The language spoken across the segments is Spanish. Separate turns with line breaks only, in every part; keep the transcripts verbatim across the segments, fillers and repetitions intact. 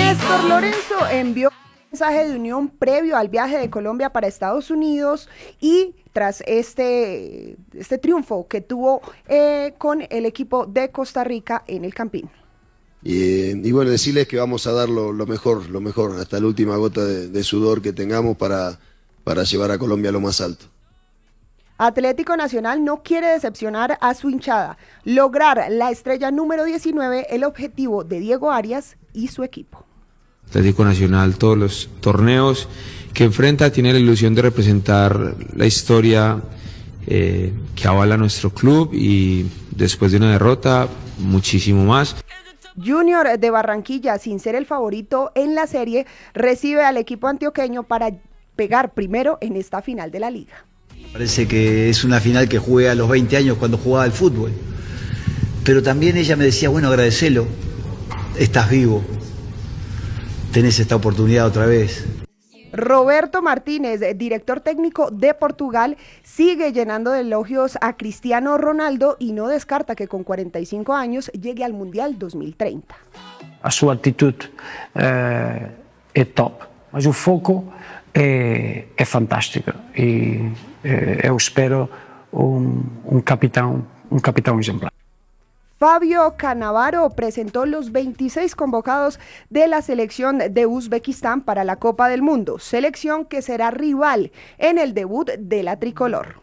Néstor Lorenzo envió un mensaje de unión previo al viaje de Colombia para Estados Unidos y tras este, este triunfo que tuvo eh, con el equipo de Costa Rica en el Campín.
Y, y bueno, decirles que vamos a dar lo, lo mejor, lo mejor, hasta la última gota de, de sudor que tengamos para, para llevar a Colombia a lo más alto.
Atlético Nacional no quiere decepcionar a su hinchada, lograr la estrella número diecinueve, el objetivo de Diego Arias y su equipo.
Atlético Nacional, todos los torneos que enfrenta, tiene la ilusión de representar la historia eh, que avala nuestro club y después de una derrota, muchísimo más.
Junior de Barranquilla, sin ser el favorito en la serie, recibe al equipo antioqueño para pegar primero en esta final de la liga.
Parece que es una final que jugué a los veinte años cuando jugaba al fútbol. Pero también ella me decía, bueno, agradecelo, estás vivo, tenés esta oportunidad otra vez.
Roberto Martínez, director técnico de Portugal, sigue llenando de elogios a Cristiano Ronaldo y no descarta que con cuarenta y cinco años llegue al Mundial dos mil treinta.
A sua atitude uh, é top, mas o foco é, é fantástico e uh, eu espero um, um capitão, um capitão exemplar.
Fabio Cannavaro presentó los veintiséis convocados de la selección de Uzbekistán para la Copa del Mundo, selección que será rival en el debut de la tricolor.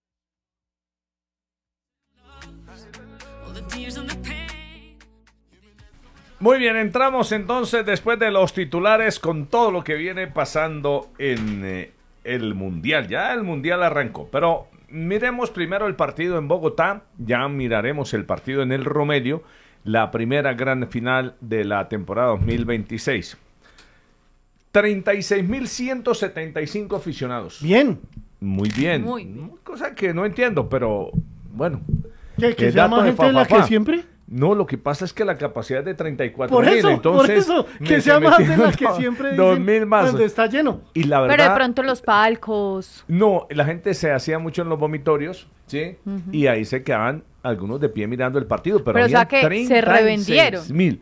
Muy bien, entramos entonces después de los titulares con todo lo que viene pasando en eh, el Mundial. Ya el Mundial arrancó, pero miremos primero el partido en Bogotá, ya miraremos el partido en el Romelio, la primera gran final de la temporada dos mil veintiséis. treinta y seis mil ciento setenta y cinco aficionados.
Bien.
Muy bien.
Muy bien.
Cosa que no entiendo, pero bueno.
¿Qué, que sea más gente de la que siempre?
No, lo que pasa es que la capacidad es de treinta y cuatro
por
mil,
eso,
entonces...
Por eso, que sea más de la que siempre dicen,
dos mil más.
Donde está lleno.
Y la verdad...
Pero de pronto los palcos...
No, la gente se hacía mucho en los vomitorios, ¿sí? Uh-huh. Y ahí se quedaban algunos de pie mirando el partido, pero,
pero o sea que se revendieron.
mil.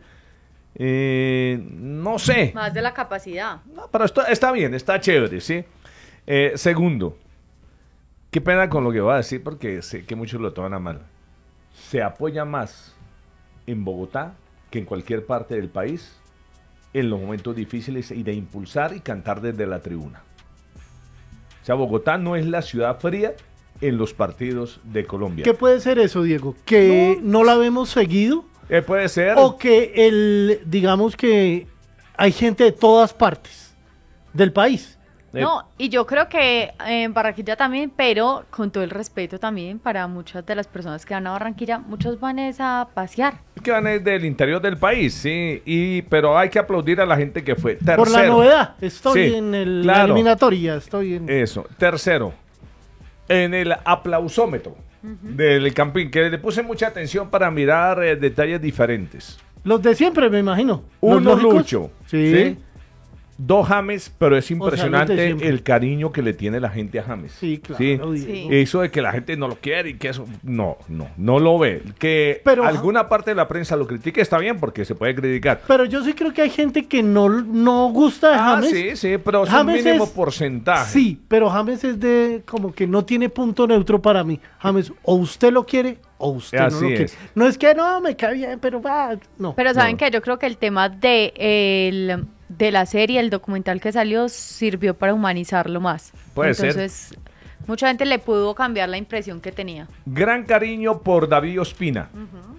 Eh, no sé.
Más de la capacidad.
No, pero esto está bien, está chévere, ¿sí? Eh, segundo, qué pena con lo que voy a decir porque sé que muchos lo toman a mal. Se apoya más en Bogotá que en cualquier parte del país en los momentos difíciles y de impulsar y cantar desde la tribuna. O sea, Bogotá no es la ciudad fría en los partidos de Colombia.
¿Qué puede ser eso, Diego? ¿Que no, no la vemos seguido?
Eh, puede ser.
O que el, digamos que hay gente de todas partes del país.
No, y yo creo que en Barranquilla también, pero con todo el respeto también para muchas de las personas que van a Barranquilla, muchos van a pasear.
Que van del interior del país, sí, y pero hay que aplaudir a la gente que fue. Tercero.
Por la novedad, estoy
sí,
en el,
claro.
la eliminatoria, estoy en...
Eso, tercero, en el aplausómetro uh-huh. del Campín, que le puse mucha atención para mirar eh, detalles diferentes.
Los de siempre, me imagino.
Uno Lucho,
sí.
¿sí? Dos James, pero es impresionante
o sea,
el cariño que le tiene la gente a James.
Sí, claro.
¿sí? Sí. Eso de que la gente no lo quiere y que eso, no, no, no lo ve. Que
pero,
alguna parte de la prensa lo critique está bien porque se puede criticar.
Pero yo sí creo que hay gente que no, no gusta de
ah,
James.
sí, sí, pero es un mínimo es, porcentaje.
Sí, pero James es de como que no tiene punto neutro para mí. James, o usted lo quiere o usted
Así
no lo
es.
quiere. No es que no, me cae bien, pero va, no.
Pero ¿saben
no.
qué? Yo creo que el tema de el... de la serie, el documental que salió, sirvió para humanizarlo más.
Puede
Entonces,
ser.
mucha gente le pudo cambiar la impresión que tenía.
Gran cariño por David Ospina.
Uh-huh.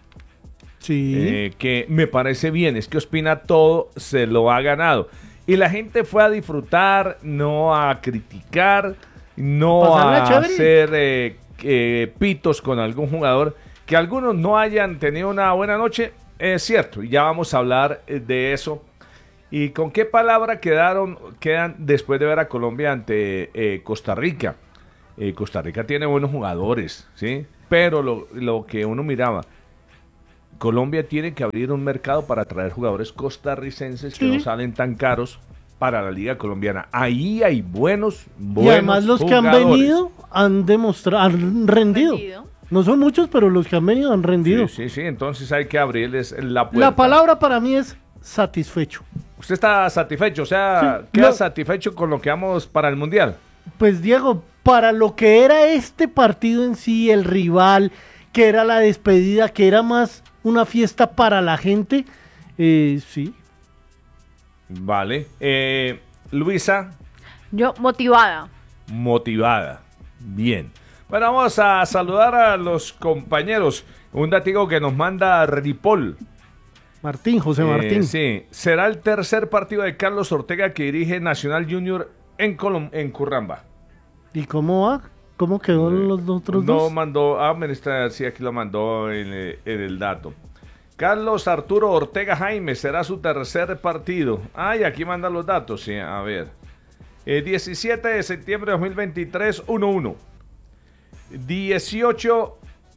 Sí.
Eh, que me parece bien, es que Ospina todo se lo ha ganado. Y la gente fue a disfrutar, no a criticar, no a hacer eh, eh, pitos con algún jugador. Que algunos no hayan tenido una buena noche, es cierto, y ya vamos a hablar eh, de eso. ¿Y con qué palabra quedaron quedan después de ver a Colombia ante eh, Costa Rica? Eh, Costa Rica tiene buenos jugadores, ¿sí? Pero lo, lo que uno miraba, Colombia tiene que abrir un mercado para traer jugadores costarricenses que sí. no salen tan caros para la liga colombiana. Ahí hay buenos, buenos
Y además los
jugadores.
que han venido han demostrado, han rendido. rendido. No son muchos, pero los que han venido han rendido.
Sí, sí, sí. Entonces hay que abrirles la puerta.
La palabra para mí es satisfecho.
¿Usted está satisfecho? O sea,
Sí,
¿queda
no.
satisfecho con lo que vamos para el Mundial?
Pues Diego, para lo que era este partido en sí, el rival, que era la despedida, que era más una fiesta para la gente, eh, sí.
Vale. Eh, Luisa,
Yo motivada.
motivada. Bien. Bueno, vamos a saludar a los compañeros. Un datico que nos manda Ripoll.
Martín, José
Eh,
Martín.
sí, será el tercer partido de Carlos Ortega que dirige Nacional Junior en, Colom en Curramba.
¿Y cómo va? ¿Cómo quedó los otros
No
dos?
mandó, ah, ministra, sí, aquí lo mandó en, eh, en el dato. Carlos Arturo Ortega Jaime será su tercer partido. Ah, y aquí manda los datos, sí, a ver. Eh, diecisiete de septiembre de dos mil veintitrés, uno uno. dieciocho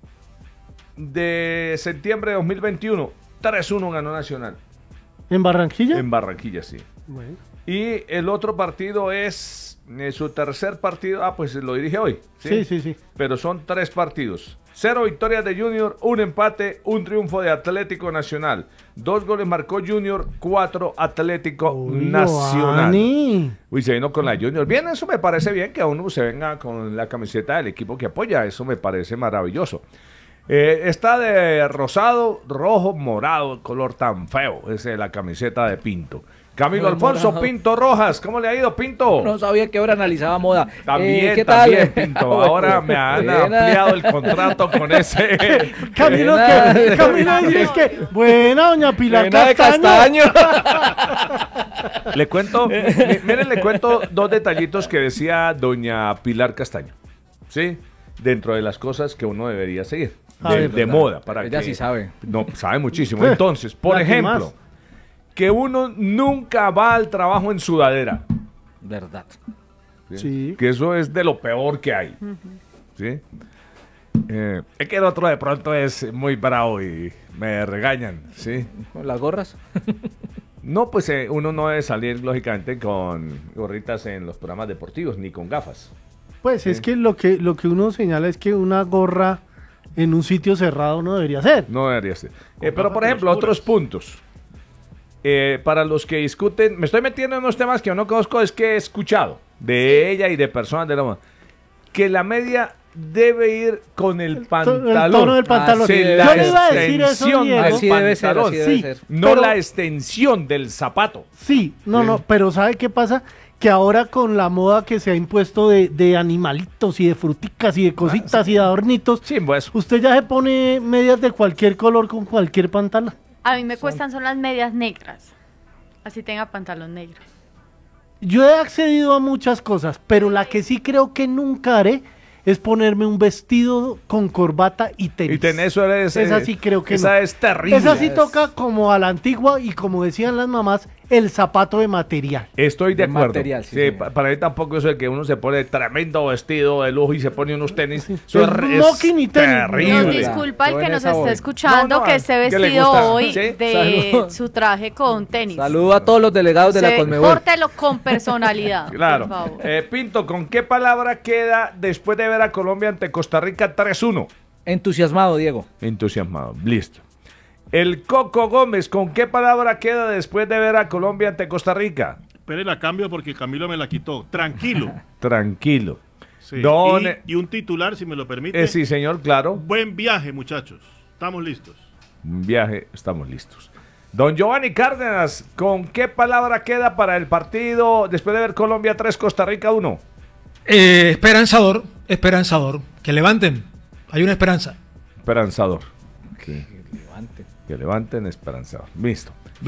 de septiembre de dos mil veintiuno, tres uno ganó Nacional.
¿En Barranquilla?
En Barranquilla, sí.
Bueno.
Y el otro partido es eh, su tercer partido. Ah, pues lo dirige hoy.
Sí, sí, sí.
Pero son tres partidos. Cero victorias de Junior, un empate, un triunfo de Atlético Nacional. Dos goles marcó Junior, cuatro Atlético
Uy,
Nacional.
Giovanni.
Uy, se vino con la Junior. Bien, eso me parece bien que uno se venga con la camiseta del equipo que apoya. Eso me parece maravilloso. Eh, está de rosado, rojo, morado, color tan feo. Esa es la camiseta de Pinto. Camilo
El
Alfonso
morado.
Pinto Rojas, ¿cómo le ha ido, Pinto?
No sabía que ahora analizaba moda.
También,
Eh, ¿qué
también,
tal?
Pinto.
Bueno,
Ahora me han
buena.
ampliado el contrato con ese.
Camilo,
Buena.
que, Camilo dice es que, buena, doña Pilar
Buena de
Castaño.
Castaño.
Le cuento, mi- miren, le cuento dos detallitos que decía doña Pilar Castaño. ¿Sí? Dentro de las cosas que uno debería seguir.
A
De,
ver.
de moda. Para
Ella
que-
sí sabe.
No, sabe muchísimo. Entonces, por
La que
ejemplo,
más.
que uno nunca va al trabajo en sudadera.
Verdad.
Sí.
Que eso es de lo peor que hay. ¿Sí? Eh, es que el otro de pronto es muy bravo y me regañan. ¿Sí?
¿Con las gorras?
No, pues eh, uno no debe salir, lógicamente, con gorritas en los programas deportivos, ni con gafas.
Pues es que lo que lo que uno señala es que una gorra en un sitio cerrado no debería ser.
No debería ser. Eh, pero, por ejemplo, otros puntos. Eh, para los que discuten, me estoy metiendo en unos temas que yo no conozco, es que he escuchado de ella y de personas de la moda, que la media debe ir con el
El
pantalón.
tono del pantalón.
Sí,
Yo
la
le iba a decir eso,
extensión
Diego.
del
Así debe ser,
pantalón,
así debe
Sí.
ser.
no
Pero-
la extensión del zapato.
Sí, no,
Sí.
no, pero ¿sabe qué pasa? Que ahora con la moda que se ha impuesto de, de animalitos y de fruticas y de cositas y de adornitos,
Sí, pues.
usted ya se pone medias de cualquier color con cualquier pantalón.
A mí me cuestan son las medias negras. Así tenga pantalón negro.
Yo he accedido a muchas cosas, pero la que sí creo que nunca haré es ponerme un vestido con corbata y tenis.
Y tenés eso es.
Esa
eh,
sí creo que
esa
no.
es terrible.
Esa sí toca como a la antigua y como decían las mamás, el zapato de material.
Estoy de,
De
acuerdo.
material, sí,
Sí,
señor.
pa- para mí tampoco eso de que uno se pone tremendo vestido de lujo y se pone unos tenis.
Sí.
Eso
El
es,
smoking y tenis.
terrible.
Nos
Horrible.
disculpa el
Yo
que
en
nos
esa
esté
voy.
escuchando
No, no,
que esté
¿qué le
vestido
gusta?
hoy
¿Sí?
de
Salud.
su traje con tenis.
Saludo a todos los delegados de la
Se-
Conmebol.
Pórtelo con personalidad,
Claro.
por favor.
Eh, Pinto, ¿con qué palabra queda después de ver a Colombia ante Costa Rica tres uno?
Entusiasmado, Diego.
Entusiasmado. Listo. El Coco Gómez, ¿con qué palabra queda después de ver a Colombia ante Costa Rica?
Espere, la cambio porque Camilo me la quitó. Tranquilo.
Tranquilo.
Sí.
Don-
Y, y un titular, si me lo permite.
Eh, sí, señor, claro.
Buen viaje, muchachos. Estamos listos.
Un viaje, estamos listos. Don Giovanni Cárdenas, ¿con qué palabra queda para el partido después de ver Colombia tres, Costa Rica uno?
Eh, esperanzador, esperanzador. Que levanten. Hay una esperanza.
Esperanzador.
Que levante.
Que levanten esperanzador. Listo. Don-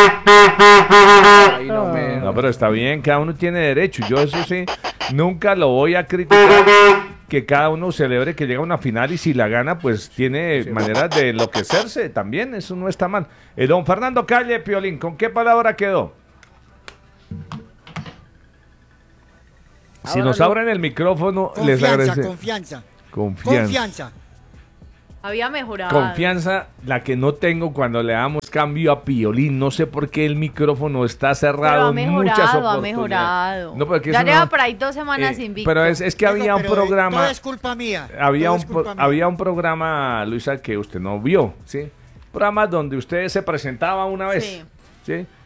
Ay, no me...
No, pero está bien, cada uno tiene derecho. Yo eso sí, nunca lo voy a criticar. Que cada uno celebre que llega a una final y si la gana, pues tiene maneras de enloquecerse también. Eso no está mal. Eh, don Fernando Calle, Piolín, ¿con qué palabra quedó? Si nos abren el micrófono, les
Confianza,
agradece.
confianza.
Confianza.
Confianza.
Había mejorado.
Confianza, la que no tengo cuando le damos cambio a Piolín. No sé por qué el micrófono está cerrado.
Pero ha
en muchas
mejorado, ha
oportunidades.
mejorado.
No, porque
Ya
eso
lleva
no-
por ahí dos semanas
Eh,
invicto.
pero es, es que había un
Pero, eh,
programa.
Todo es culpa mía.
Había
todo
un,
es culpa
pro-
mía.
había un programa, Luisa, que usted no vio, ¿sí? Programa donde usted se presentaba una vez,
Sí.
¿sí?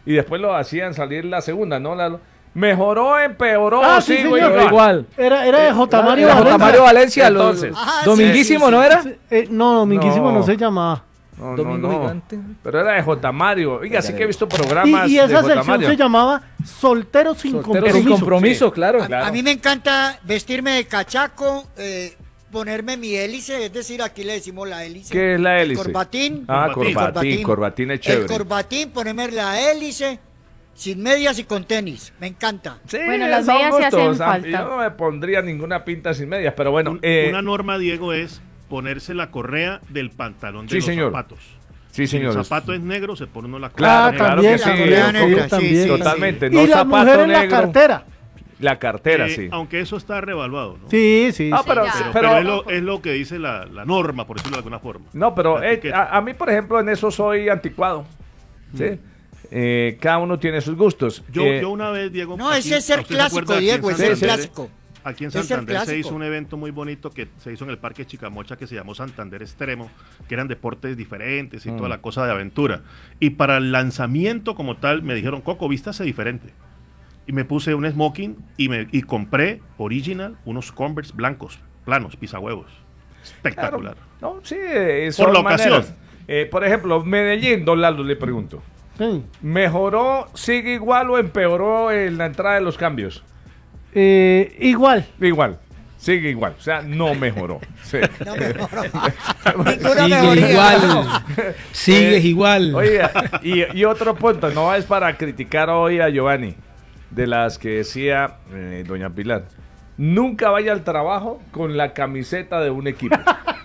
y después lo hacían salir la segunda, ¿no? La, mejoró, empeoró,
Ah, sí,
sigo
señor.
igual.
igual.
Era, era de J. Mario
Era
Valencia.
J. Mario Valencia. lo-
Entonces,
Ajá, sí,
Dominguísimo,
sí, sí.
¿no era?
Eh, no, Dominguísimo no.
No.
se llamaba.
No,
Domingo
no, no.
Gigante.
Pero era de J. Mario. Oiga, sí que he visto
Y,
programas
y
de
esa
J.
sección
Mario.
se llamaba Soltero sin
Soltero
compromiso.
sin compromiso, claro.
A,
Claro.
a mí me encanta vestirme de cachaco, eh, ponerme mi hélice, es decir, aquí le decimos la hélice.
¿Qué es la hélice?
El corbatín.
Ah,
Corbatín.
corbatín, corbatín es chévere.
El corbatín, ponerme la hélice, sin medias y con tenis. Me encanta.
Sí,
Bueno, las
son
medias sí hacen
gustos.
falta.
Yo no me pondría ninguna pinta sin medias, pero bueno.
Un-
eh,
una norma, Diego, es ponerse la correa del pantalón de
Sí,
los
señor.
zapatos.
Sí,
Si el
señor.
zapato es negro, se pone uno la
Claro,
correa
claro
negra.
que sí.
la correa negra, sí,
también.
sí,
Totalmente.
Y
No
la
zapato
mujer en la
negro.
cartera.
La cartera,
Eh,
sí.
Aunque eso está revaluado, ¿no?
Sí, sí.
Ah,
sí.
pero,
ya.
Pero,
pero-
pero es, lo, es lo que dice la, la norma, por decirlo de alguna forma.
no, pero
La
eh,
etiqueta.
a, a mí, por ejemplo, en eso soy anticuado. ¿Sí? Eh, cada uno tiene sus gustos.
Yo,
Eh,
yo una vez, Diego...
No,
aquí-
ese es ser
¿usted se
clásico,
acuerda aquí en
Diego, es
ser
Santander?
clásico.
Aquí en
Es ser
Santander se
clásico.
hizo un evento muy bonito que se hizo en el Parque Chicamocha que se llamó Santander Extremo, que eran deportes diferentes y
Mm.
toda la cosa de aventura. Y para el lanzamiento como tal me dijeron, Coco, vístase diferente. Y me puse un smoking y, me, y compré original unos Converse blancos, planos, pisahuevos. Espectacular.
No, sí, eh,
Por
son
la ocasión.
maneras. Eh, por ejemplo, Medellín, don Lalo, le pregunto.
Sí.
¿Mejoró, sigue igual o empeoró en la entrada de los cambios?
Eh, igual.
Igual, sigue igual. O sea, no mejoró. Sí.
No mejoró. Ninguna
Sigue
mejoría.
igual. Sigues
Eh,
igual.
Oye, y, y otro punto, no es para criticar hoy a Giovanni, de las que decía eh, doña Pilar. Nunca vaya al trabajo con la camiseta de un equipo.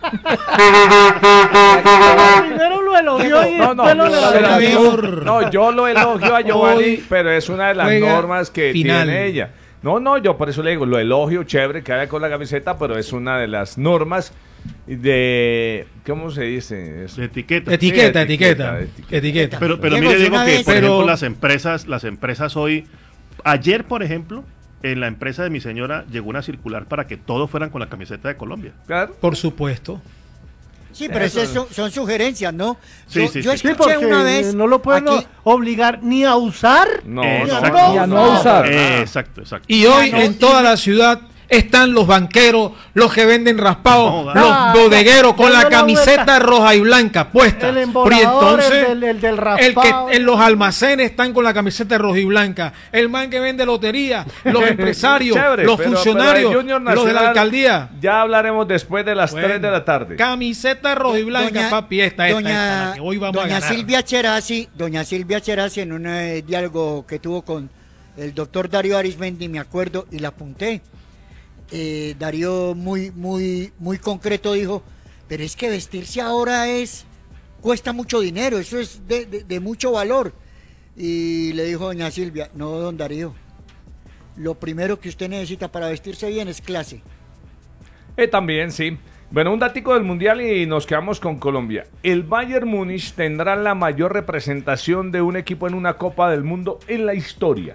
Primero lo elogió y
No, no,
después lo
no,
levantó.
no, no, yo lo elogio a Giovanni,
Hoy
pero es una de las
juega
normas que
final.
tiene ella. No, no, yo por eso le digo, lo elogio, chévere, que haya con la camiseta, pero es una de las normas de... ¿Cómo se dice? Es-
De etiqueta.
Etiqueta,
Sí,
etiqueta,
etiqueta.
etiqueta.
Pero, pero
Diego,
mire,
si
digo
una
que,
vez-
por
Pero-
ejemplo, las empresas, las empresas hoy... Ayer, por ejemplo, en la empresa de mi señora llegó una circular para que todos fueran con la camiseta de Colombia.
Claro.
Por supuesto.
Sí, pero esas son, son sugerencias, ¿no?
Sí,
yo
sí,
yo
sí.
Sí,
escuché
porque
una vez.
no lo pueden
aquí-
obligar ni a usar.
No,
Eh,
no,
exacto.
no,
Ya no usar.
Eh, exacto, exacto.
Y hoy
Ya no,
en toda la ciudad están los banqueros, los que venden raspados,
No,
los
ah,
bodegueros con la
dale la
camiseta
vuelta.
roja y blanca puesta.
El
Pero y
embolador,
entonces,
el del- el del
el
raspado.
que en los almacenes están con la camiseta roja y blanca, el man que vende lotería, los empresarios,
Chévere,
los
pero-
funcionarios,
pero el Junior
los de la
Nacional,
alcaldía.
Ya hablaremos después de las
Bueno,
tres de la tarde.
Camiseta roja y blanca,
Doña-
papi, esta, esta,
doña,
esta, la que hoy vamos
doña
a ganar.
Silvia Cherasi, doña Silvia Cherasi en un eh, diálogo que tuvo con el doctor Darío Arismendi, me acuerdo, y la apunté. Eh, Darío muy, muy, muy concreto dijo, pero es que vestirse ahora es, cuesta mucho dinero, eso es de, de- de mucho valor. Y le dijo doña Silvia, no, don Darío, lo primero que usted necesita para vestirse bien es clase.
Eh, también, sí. Bueno, un datico del Mundial y nos quedamos con Colombia. El Bayern Múnich tendrá la mayor representación de un equipo en una Copa del Mundo en la historia.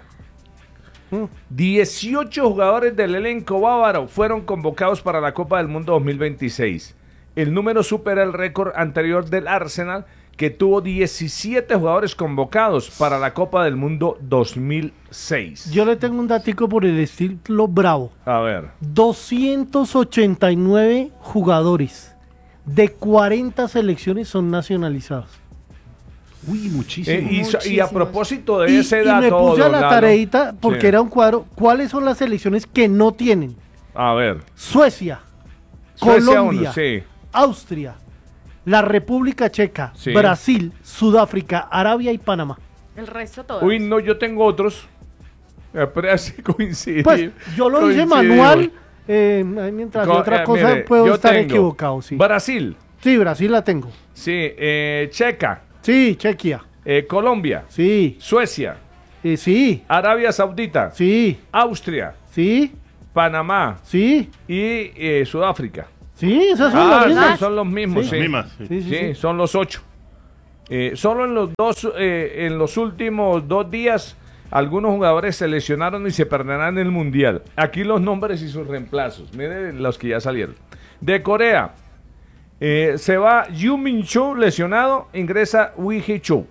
dieciocho jugadores del elenco bávaro fueron convocados para la Copa del Mundo dos mil veintiséis. El número supera el récord anterior del Arsenal, que tuvo diecisiete jugadores convocados para la Copa del Mundo dos mil seis.
Yo le tengo un datico por el estilo bravo.
A ver.
doscientos ochenta y nueve jugadores de cuarenta selecciones son nacionalizados.
Uy, muchísimo.
Eh, y, so- y a propósito de
Y,
ese
y
dato,
me puse a
don
la
Lalo.
tareita porque
Sí.
era un cuadro. ¿Cuáles son las selecciones que no tienen?
A ver.
Suecia,
Suecia
Colombia,
uno, sí.
Austria, la República Checa,
Sí.
Brasil, Sudáfrica, Arabia y Panamá.
El resto todo.
Uy, no, yo tengo otros. Eh, Pero así coincide.
Pues yo lo hice manual, eh, mientras
Co-
otra
eh,
cosa
mire,
puedo
yo
estar
tengo
equivocado. Sí.
Brasil.
Sí, Brasil la tengo.
Sí, eh, Checa.
Sí, Chequia.
eh, Colombia.
Sí,
Suecia.
eh, sí,
Arabia Saudita.
sí,
Austria.
sí,
Panamá.
sí,
Y eh, Sudáfrica.
sí, esas son
Ah,
las mismas.
esos son los mismos,
Las
sí.
mismas, sí.
Sí, sí,
Sí,
sí.
son los ocho. Eh, solo en los dos, eh, en los últimos dos días, algunos jugadores se lesionaron y se perderán el mundial. Aquí los nombres y sus reemplazos. Miren los que ya salieron. De Corea, eh, se va Yu Min Cho lesionado, ingresa Wi Hee Cho.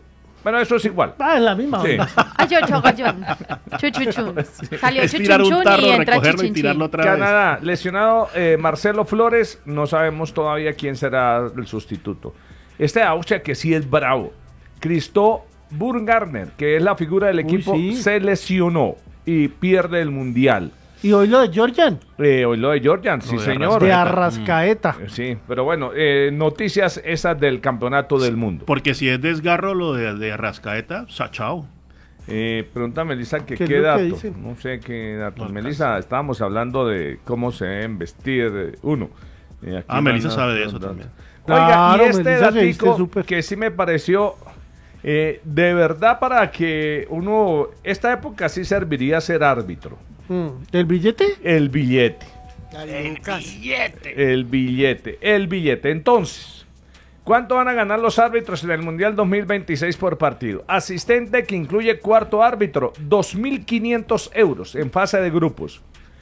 Bueno, eso es igual.
Ah, es la misma.
Sí.
Ay, yo, chogallón. Chuchuchun. Salió
Es tirar un
chuchunchun
tarro,
y entra
recogerlo y
chichinchín.
tirarlo otra vez.
Canadá, lesionado eh, Marcelo Flores, no sabemos todavía quién será el sustituto. Este de Austria que sí es bravo. Cristo Burgarner, que es la figura del equipo,
sí.
se lesionó y pierde el Mundial.
Y hoy lo de Georgian.
Eh, hoy lo de Georgian, sí
de
señor.
De Arrascaeta.
Eh, Sí, pero bueno, eh, noticias esas del campeonato del mundo.
Porque si es desgarro lo de, de Arrascaeta, sa- chao.
Eh, pregunta a Melissa que
¿Qué es
qué
lo que
dato.
dice?
No sé qué dato.
No,
Melissa, estábamos hablando de cómo se deben vestir eh, uno. Eh, aquí
Ah, Melissa
van a-
sabe de eso
los datos.
también.
Oiga,
Claro,
y este
Melissa se viste
datico
súper.
que sí me pareció eh, de verdad para que uno, esta época sí serviría ser árbitro.
Mm, ¿El billete?
El billete.
Dale, Lucas.
El billete, el billete. Entonces, ¿cuánto van a ganar los árbitros en el Mundial dos mil veintiséis por partido? Asistente que incluye cuarto árbitro, dos mil quinientos euros en fase de grupos.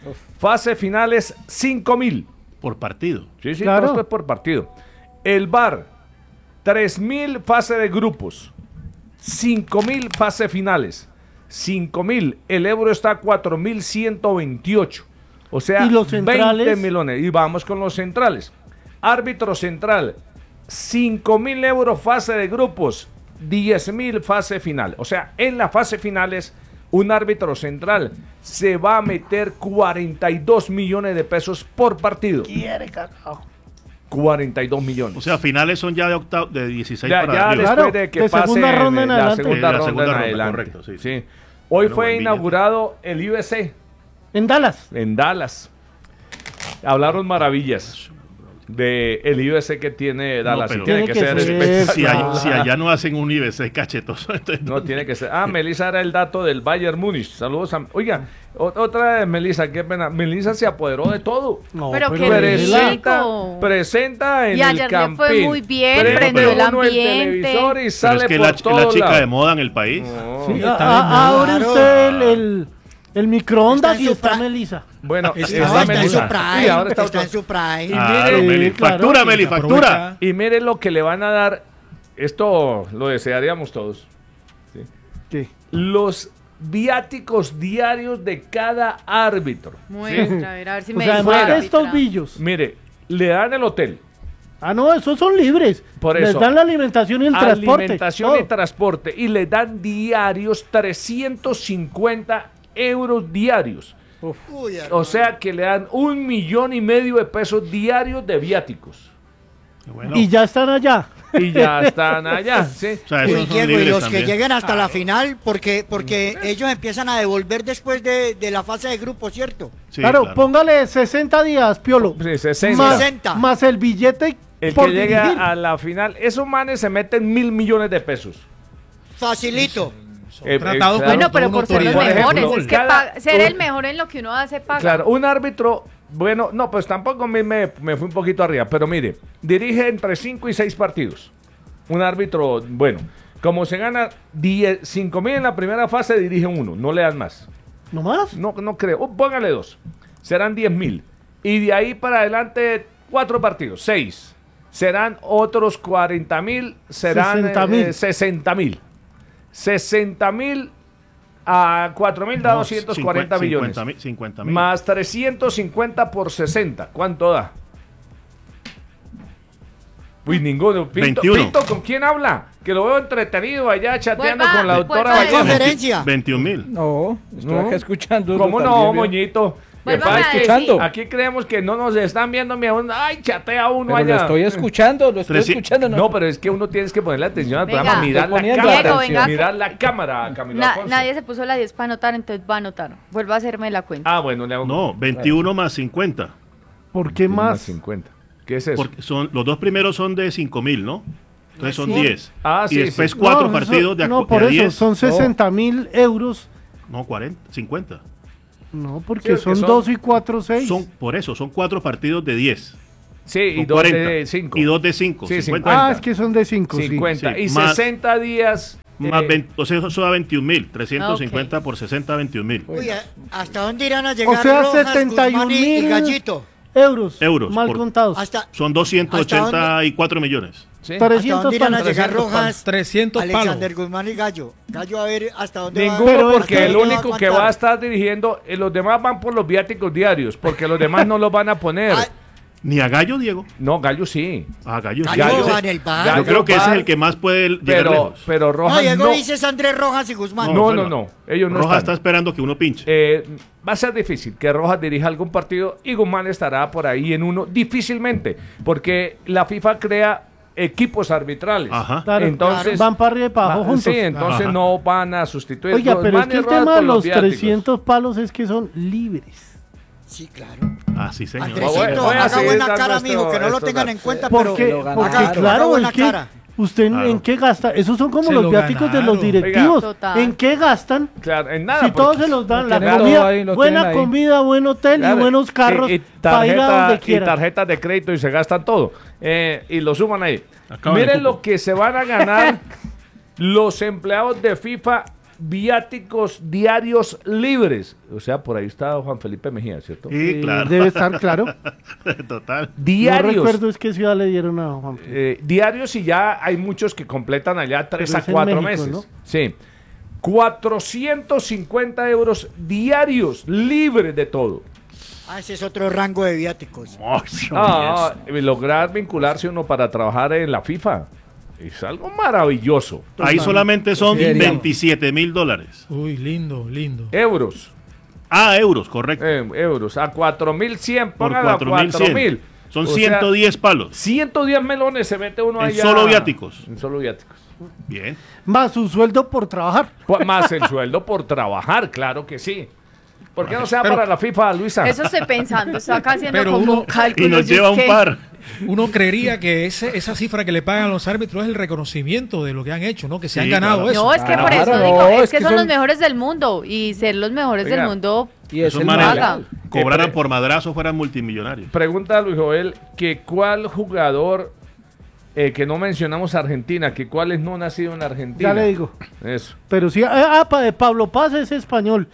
Fase finales, cinco mil.
Por partido.
Sí, sí,
Claro.
todo esto es por partido. El V A R, tres mil fase de grupos, cinco mil fase finales. cinco mil, el euro está a cuatro mil ciento veintiocho. O sea,
¿Y los centrales?
veinte millones. Y vamos con los centrales. Árbitro central, cinco mil euros fase de grupos, diez mil fase final. O sea, en la fase finales, un árbitro central se va a meter cuarenta y dos millones de pesos por partido.
Quiere, carajo.
cuarenta y dos millones.
O sea, finales son ya de octavo, de dieciséis
Ya,
para
ya
arriba.
después
Claro,
de que
de
pase
segunda ronda en
la
adelante.
segunda
Eh, la
ronda
segunda
en
ronda,
adelante.
correcto, sí.
Sí. Hoy
Bueno,
fue
buen
inaugurado el U S A
En Dallas.
en Dallas. Hablaron maravillas de el U S A que tiene Dallas.
pero-
y tiene,
Tiene
que,
que
ser
ser,
espectacular.
Si, allá, si allá no hacen un I B C cachetoso, entonces
No, tiene que ser. Ah, Melissa era el dato del Bayern Múnich. Saludos a... Oiga, o- otra de Melissa, qué pena. Melissa se apoderó de todo.
No,
Pero qué
presenta,
rico.
presenta en
Y
el
ayer le
campín.
fue muy bien,
Prende
prendió
el
uno
ambiente.
televisor y
pero
sale
es que
por
la, la
todos
chica
lados.
de moda en el país.
No.
Sí,
está
a-
de
a-
moda.
abre
Claro.
usted el, el, el microondas
Está en
y
su
está
pra-
Melissa.
Bueno,
Está-
está
No, está en su
Melissa.
prime.
Sí, ahora está
está
otro.
en su prime.
Y
Claro,
mire,
Meli.
claro.
Factura, Meli, factura.
Aprovecha.
Y mire lo que le van a dar. Esto lo desearíamos todos.
¿Qué?
Los viáticos diarios de cada árbitro.
Muestra, a ver, a ver si
O
me
sea,
dice
además de
la
estos
árbitra.
billos.
Mire, le dan el hotel,
Ah, no, esos son libres.
Por
Les
eso.
dan la alimentación y el transporte.
alimentación y
todo.
transporte, y le dan diarios trescientos cincuenta euros diarios.
Uy,
O
hermano.
sea que le dan un millón y medio de pesos diarios de viáticos.
Bueno,
Y ya están allá.
Y ya están allá, ¿sí?
o sea,
Uy,
esos son
Diego, y
libres
los
también.
que lleguen hasta la final, porque porque ellos empiezan a devolver después de, de la fase de grupo, ¿cierto?
Sí,
claro, póngale sesenta días, Piolo.
Sí, sesenta.
Más,
sesenta.
más el billete
El
por
que llegue
dirigir.
a la final, esos manes se meten mil millones de pesos.
Facilito.
Eh, eh,
Tratados
claro.
Bueno, pero por ser los
Por ejemplo,
mejores. Es que
cada-
pa- ser el
un-
mejor en lo que uno hace paga.
Claro, un árbitro, bueno, no, pues tampoco me, me, me fui un poquito arriba, pero mire, dirige entre cinco y seis partidos. Un árbitro, bueno, como se gana cinco mil en la primera fase, dirige uno, no le dan más.
¿No más?
No, no creo, Uh, póngale dos, serán diez mil. Y de ahí para adelante, cuatro partidos, seis. Serán otros cuarenta mil, serán
sesenta mil.
eh, sesenta mil. sesenta mil a cuatro mil da
No,
doscientos cuarenta millones.
cincuenta mil, cincuenta mil.
Más trescientos cincuenta por sesenta. ¿Cuánto da? Uy, ninguno. Pinto,
veintiuno.
Pinto, ¿con quién habla? Que lo veo entretenido allá chateando
Vuelva,
con la doctora
vuelva a
Vallejo.
decir.
Conferencia.
veintiún mil.
No, estoy
No.
acá escuchando.
¿Cómo no, moñito? ¿Qué
Vuélvame
pasa?
a
Es que
decir.
Aquí creemos que no nos están viendo. Mi abuelo. Ay, chatea uno
Pero
allá.
lo estoy escuchando, lo estoy
Treci-
escuchando.
No, pero es que uno tienes que ponerle atención al
Venga.
programa, mirar
Estoy
la
poniendo
cámara.
Diego, venga.
Mirar la cámara, Camilo
Na-
Alfonso.
nadie se puso la diez para anotar, entonces va a anotar. Vuelva a hacerme la cuenta.
Ah, bueno, le hago.
No, veintiuno más cincuenta.
¿Por qué
Más
más?
cincuenta. ¿Qué es eso?
Porque son, los dos primeros son de cinco mil, ¿no? Entonces son
Sí.
diez.
Ah, sí,
y después
sí.
cuatro
No, eso-
partidos de, a-
No,
de
por
a
eso,
diez.
son sesenta mil euros.
No, cuarenta, cincuenta.
No,
Sí,
porque
porque
son
son-
dos y cuatro, seis.
Son, por eso, son cuatro partidos de diez.
Sí, y
Son
dos
cuarenta.
de cinco.
Y dos de cinco.
Sí,
cincuenta.
cincuenta.
Ah, es que son de cinco, sí.
cincuenta.
Sí,
Y
más-
sesenta días.
Más
eh,
veinte, o sea, eso da veintiún mil. trescientos cincuenta por sesenta, veintiún mil.
Uy, ¿hasta dónde irán a llegar
O sea,
Rojas,
setenta y un
Guzmán y- y
mil.
Gallito?
Euros.
Euros.
Mal
por-
contados.
Hasta,
Son doscientos ochenta y cuatro millones.
¿Sí?
¿Hasta
trescientos
dónde irán a
palos.
llegar
trescientos
Rojas,
palos. trescientos
Alexander Guzmán y Gallo? Gallo, a ver hasta dónde va.
Ninguno,
Pero
porque
es que-
el único que va a
aguantar.
estar dirigiendo, eh, los demás van por los viáticos diarios, porque los demás no los van a poner.
Ah,
Ni a Gallo, Diego.
No, Gallo sí.
A Gallo. sí.
Gallo
Gallo-
va en el bar.
Gallo
Yo creo que ese es
va,
el que más puede llegar
Pero,
lejos.
pero
No,
Rojas
Diego
no.
dice es Andrés Rojas y Guzmán.
No,
bueno.
no, no. Ellos no
Rojas está
están.
esperando que uno pinche.
Eh, va a ser difícil que Rojas dirija algún partido y Guzmán estará por ahí en uno difícilmente, porque la FIFA crea equipos arbitrales.
Ajá.
Claro,
entonces
van para arriba y para abajo
va-
juntos.
Sí, entonces
Ajá.
no van a sustituir.
Oiga,
Los
pero es
van
que
y
el
Rojas
tema de
por
los
viáticos.
trescientos palos es que son libres.
Sí, claro.
Ah, sí, señor.
Andresito,
Voy- voy a
haga
seguir
buena
dando
cara,
esto-
mijo, que no lo
estos
tengan en
datos.
cuenta, pero
Porque,
lo
porque
ganaron.
haga
claro,
buena
es que
cara.
usted en-
Claro.
en qué gasta, esos son como
Se
los
lo
viáticos de los
ganaron.
directivos.
Total.
¿En qué gastan?
Claro, en nada.
Si
porque-
todos se los dan,
Lo
la
tienen
comida,
todo ahí, lo
buena
tienen ahí.
comida, buen hotel
Claro,
y buenos carros
y, y
para ir a
tarjeta-
donde
y
quieran.
tarjetas de crédito y se gastan todo. Eh, y lo suman ahí.
Acaban el
Miren
cupo.
lo que se van a ganar los empleados de FIFA, viáticos diarios libres. O sea, por ahí está Juan Felipe Mejía, ¿cierto?
Sí,
Eh,
claro.
Debe estar claro.
Total.
No
Diarios.
recuerdo es qué ciudad le dieron a Juan Felipe.
Eh, diarios, y ya hay muchos que completan allá tres
Pero
a
es en
cuatro
México,
meses.
¿no?
Sí. cuatrocientos cincuenta euros diarios, libres de todo.
Ah, ese es otro rango de viáticos.
Ah, lograr vincularse uno para trabajar en la FIFA es algo maravilloso.
Ahí solamente son
Sí, digamos.
veintisiete mil dólares.
Uy, lindo, lindo.
Euros.
Ah, euros, correcto.
Eh, euros. A cuatro mil cien,
Por
póngalo a
cuatro mil
cuatro
cien.
mil.
Son
O sea,
ciento diez palos.
ciento diez melones se mete uno
En
allá.
solo viáticos.
En solo viáticos.
Bien.
Más su sueldo por trabajar.
Pues más el sueldo por trabajar, claro que sí. ¿Por qué no sea
Pero-
para la FIFA, Luisa?
Eso estoy pensando, estoy acá haciendo
Pero
como
uno-
cálculos.
Y nos
y
lleva
es
un
que-
par.
Uno creería que ese, esa cifra que le pagan a los árbitros es el reconocimiento de lo que han hecho, ¿no? Que se
Sí,
han ganado
claro.
eso.
No, es que por
Claro,
eso
no,
digo, es,
es
que,
que
son,
son-
los mejores del mundo y ser los mejores
Oiga,
del mundo.
Y es
Eso
el
es
paga.
manera. Cobraran
Eh,
por madrazo, fueran multimillonarios.
Pregunta a Luis Joel que cuál jugador, eh, que no mencionamos Argentina, que cuál es no nacido en Argentina.
Ya le digo.
Eso.
Pero sí, ah, ah, pa- Pablo Paz es español.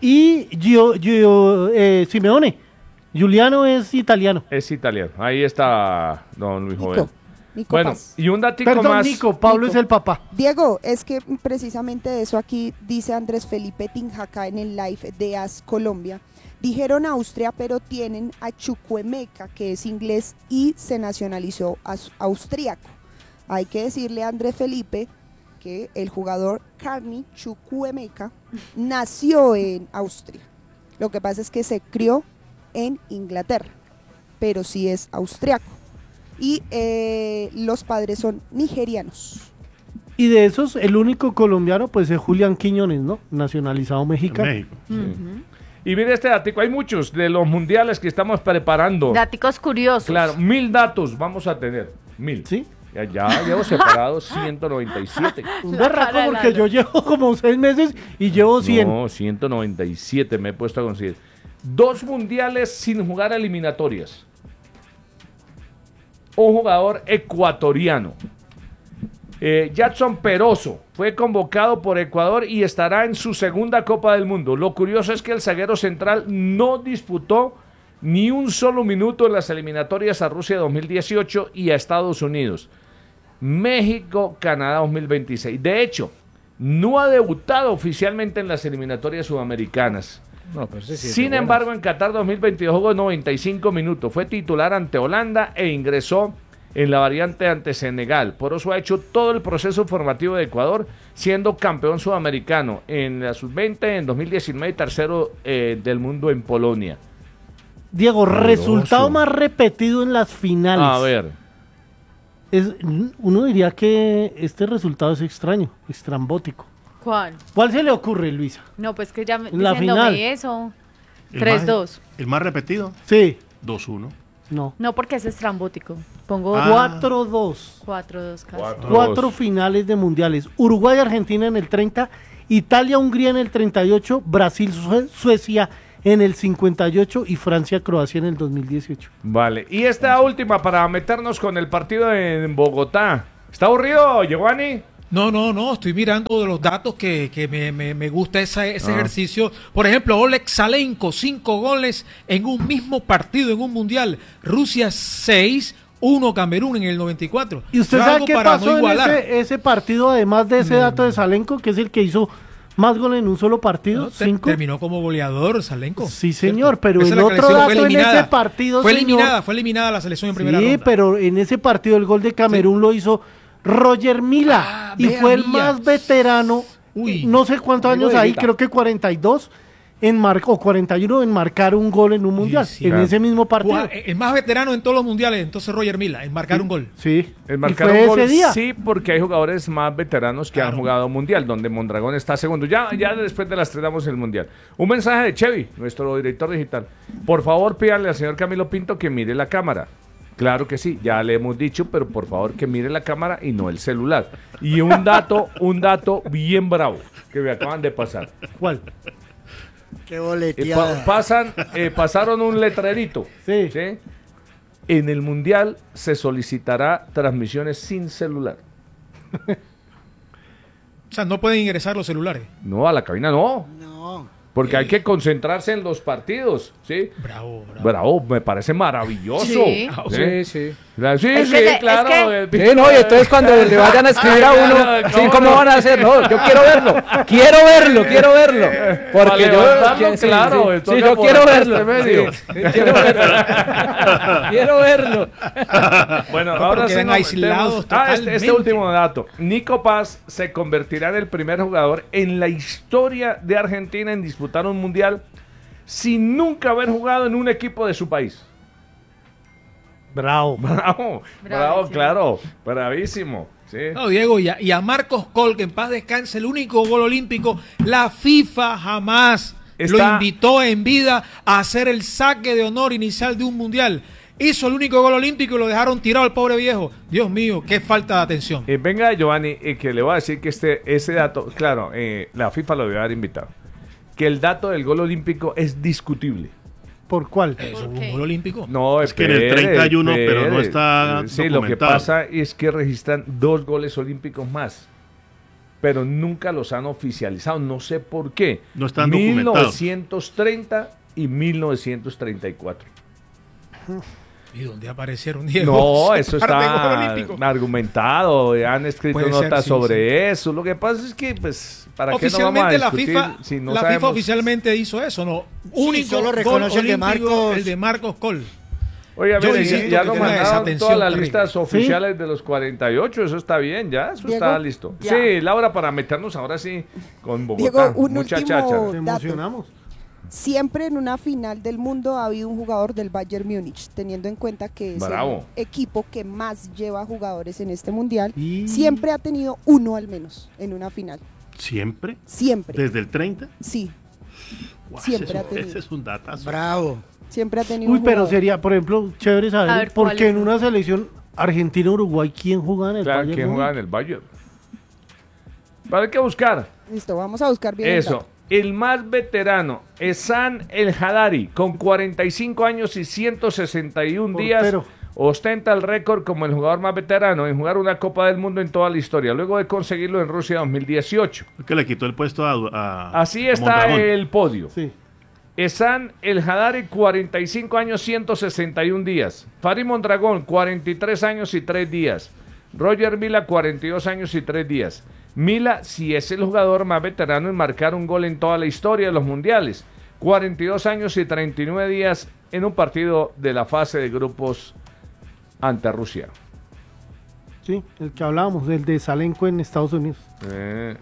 Y Gio, Gio, eh, Simeone, Giuliano es italiano.
Es italiano. Ahí está don Luis Joel.
Nico, Nico
Bueno,
Paz.
y un datico
Perdón,
más.
Nico, Pablo
Nico.
es el papá.
Diego, es que precisamente de eso aquí dice Andrés Felipe Tinjacá en el live de As Colombia. Dijeron Austria, pero tienen a Chukwuemeka, que es inglés y se nacionalizó as- austríaco. Hay que decirle a Andrés Felipe que el jugador Carni Chukwuemeka nació en Austria. Lo que pasa es que se crió en Inglaterra, pero sí es austriaco. Y eh, los padres son nigerianos.
Y de esos, el único colombiano, pues es Julián Quiñones, ¿no? Nacionalizado
En
mexicano.
México.
Ujú.
Y mire este datico, hay muchos de los mundiales que estamos preparando.
Daticos curiosos.
Claro, mil datos vamos a tener. Mil.
¿Sí?
Ya, ya llevo separados ciento noventa y siete.
Un
La
berraco
cara de
porque
Lalo.
yo llevo como seis meses y llevo cien.
No, ciento noventa y siete me he puesto a conseguir. Dos mundiales sin jugar eliminatorias. Un jugador ecuatoriano. Eh, Jackson Peroso fue convocado por Ecuador y estará en su segunda Copa del Mundo. Lo curioso es que el zaguero central no disputó ni un solo minuto en las eliminatorias a Rusia dos mil dieciocho y a Estados Unidos. México, Canadá dos mil veintiséis. De hecho, no ha debutado oficialmente en las eliminatorias sudamericanas.
No, pero ese sí es
Sin
de
embargo,
buenas.
en Qatar dos mil veintidós jugó noventa y cinco minutos. Fue titular ante Holanda e ingresó en la variante ante Senegal. Por eso ha hecho todo el proceso formativo de Ecuador, siendo campeón sudamericano en la sub veinte en dos mil diecinueve y tercero eh, del mundo en Polonia.
Diego,
Poderoso.
resultado más repetido en las finales.
A ver,
Es, uno diría que este resultado es extraño, estrambótico.
¿Cuál?
¿Cuál se le ocurre, Luisa?
No, pues que ya me-
En la
diciéndome
final.
eso.
El
tres
más-
dos.
El más repetido,
Sí,
dos uno.
no.
No, porque ese es estrambótico. Pongo
Ah.
cuatro dos.
cuatro dos casi.
Cuatro.
Cuatro
Dos.
finales de mundiales. Uruguay, Argentina en el treinta, Italia, Hungría en el treinta y ocho, Brasil, Sue- Suecia en el cincuenta y ocho y Francia, Croacia en el dos mil dieciocho.
vale. Y esta última para meternos con el partido en Bogotá. ¿Está aburrido, Giovanni?
No, no, no, estoy mirando de los datos que, que me, me, me gusta esa, ese
Ah.
ejercicio. Por ejemplo, Oleg Salenko, cinco goles en un mismo partido en un mundial. Rusia seis, uno Camerún en el noventa y cuatro.
¿Y usted
Yo
sabe
algo
qué
para
pasó
no
en
igualar.
ese, ese partido, además de ese
Mm.
dato de Salenko, que es el que hizo más goles en un solo partido?
No, te-
¿Cinco?
terminó como goleador Salenko.
Sí, señor, pero
Esa es
el
la
otro
selección
dato
fue
en
eliminada.
ese partido,
Fue
señor,
eliminada, fue eliminada la selección en primera
sí,
ronda.
pero en ese partido el gol de Camerún lo hizo Roger Mila
Ah,
y
vea,
fue el
Milla.
más veterano,
Uy.
no sé cuántos
Amigo
años
de
ahí,
Guita.
creo que cuarenta y dos en mar o cuarenta y uno en marcar un gol en un mundial,
sí.
en
Claro.
ese mismo partido.
Gua- El más veterano en todos los mundiales, entonces Roger Mila, en marcar un gol.
Sí,
El
y
marcar
fue
un gol,
ese día.
sí, porque hay jugadores más veteranos que
Claro.
han jugado mundial, donde Mondragón está segundo. Ya, ya después de las tres damos el mundial. Un mensaje de Chevy, nuestro director digital. Por favor, pídale al señor Camilo Pinto que mire la cámara. Claro que sí, ya le hemos dicho, pero por favor que mire la cámara y no el celular. Y un dato, un dato bien bravo que me acaban de pasar.
¿Cuál?
Qué
Eh, pa-
boleteada.
pasan, eh, pasaron un letrerito.
Sí.
¿sí? En el mundial se solicitará transmisiones sin celular.
O sea, no pueden ingresar los celulares.
No, a la cabina no.
No.
Porque hay que concentrarse en los partidos, ¿sí?
Bravo, bravo.
Bravo, me parece maravilloso.
Sí.
Sí, sí.
La- Sí,
Es
sí,
que le-
claro.
es
eh,
Sí, no, y entonces cuando le vayan a escribir a uno, sí, ¿cómo van a hacer? No, yo quiero verlo, quiero verlo, quiero verlo.
Para
Porque yo,
levantarlo,
sí,
claro,
sí,
toca
sí, yo
por
quiero
este
verlo.
medio.
Sí, sí, quiero verlo. Quiero verlo.
Bueno,
No,
ahora
pero
sí
quedan
nos
aislados
metemos- Ah, este, este
totalmente.
último dato. Nico Paz se convertirá en el primer jugador en la historia de Argentina en disputar un mundial sin nunca haber jugado en un equipo de su país.
Bravo.
Bravo, bravo,
Bravísimo.
claro, bravísimo. Sí.
No, Diego, y a, y a Marcos Col, que en paz descanse, el único gol olímpico, la FIFA jamás
Está-
lo invitó en vida a hacer el saque de honor inicial de un mundial. Hizo el único gol olímpico y lo dejaron tirado al pobre viejo. Dios mío, qué falta de atención.
Eh, venga, Giovanni, eh, que le voy a decir que este, ese dato, claro, eh, la FIFA lo debe haber invitado, que el dato del gol olímpico es discutible.
¿Por cuál?
¿Eso
¿Por
es
qué?
un gol olímpico?
No,
Es que en el
espere,
treinta hay uno, pero no
espere.
está
Sí, lo que
documentado.
pasa es que registran dos goles olímpicos más, pero nunca los han oficializado. No sé por qué.
No están
mil
documentados.
novecientos treinta y mil novecientos treinta y cuatro.
¿Y dónde aparecieron, Diego?
No, eso
Parte del gol
está
olímpico.
argumentado, han escrito
Puede ser,
notas
sí,
sobre eso. Lo que pasa es que, pues, ¿para qué no vamos a
Oficialmente la
discutir
FIFA,
si no
la
sabemos?
FIFA oficialmente hizo eso, ¿no? Único
solo
gol
reconoce el de
olímpico,
Marcos.
el de Marcos Col.
Oiga,
Yo
mire,
insisto
ya
que
nos
tiene una
mandaron
desatención
todas las
terrible.
listas oficiales de los cuarenta y ocho, eso está bien, ya, eso
Diego,
está listo.
ya.
Sí, Laura, para meternos ahora sí con Bogotá.
Diego, un
Mucha
último
cháchara.
Nos
dato.
emocionamos.
Siempre en una final del mundo ha habido un jugador del Bayern Múnich, teniendo en cuenta que es
Bravo.
el equipo que más lleva jugadores en este mundial.
Y-
Siempre ha tenido uno al menos en una final.
¿Siempre?
Siempre.
¿Desde el treinta?
Sí,
Guau,
Siempre
ese,
ha
es-
tenido.
ese es un datazo.
Bravo.
siempre ha tenido
Uy,
un
pero
jugador.
sería, por ejemplo, chévere
A
saber
ver,
por
¿cuál
qué
es?
en una selección Argentina-Uruguay, ¿quién juega en el
Claro,
Bayern
¿quién
Múnich?
jugaba en el Bayern? Pero hay que buscar
Listo, vamos a buscar bien el
eso.
dato.
El más veterano, Esan El Hadari, con cuarenta y cinco años y ciento sesenta y uno días,
Portero.
ostenta el récord como el jugador más veterano en jugar una Copa del Mundo en toda la historia, luego de conseguirlo en Rusia dos mil dieciocho.
Que le quitó el puesto a. a-
Así
a
está
Mondragón.
el podio.
Sí.
Esan El Hadari, cuarenta y cinco años, ciento sesenta y uno días. Farid Mondragón, cuarenta y tres años y tres días. Roger Mila, cuarenta y dos años y tres días. Mila, si es el jugador más veterano en marcar un gol en toda la historia de los mundiales. cuarenta y dos años y treinta y nueve días en un partido de la fase de grupos ante Rusia.
Sí, el que hablábamos, del de Salenko en Estados Unidos,
Eh,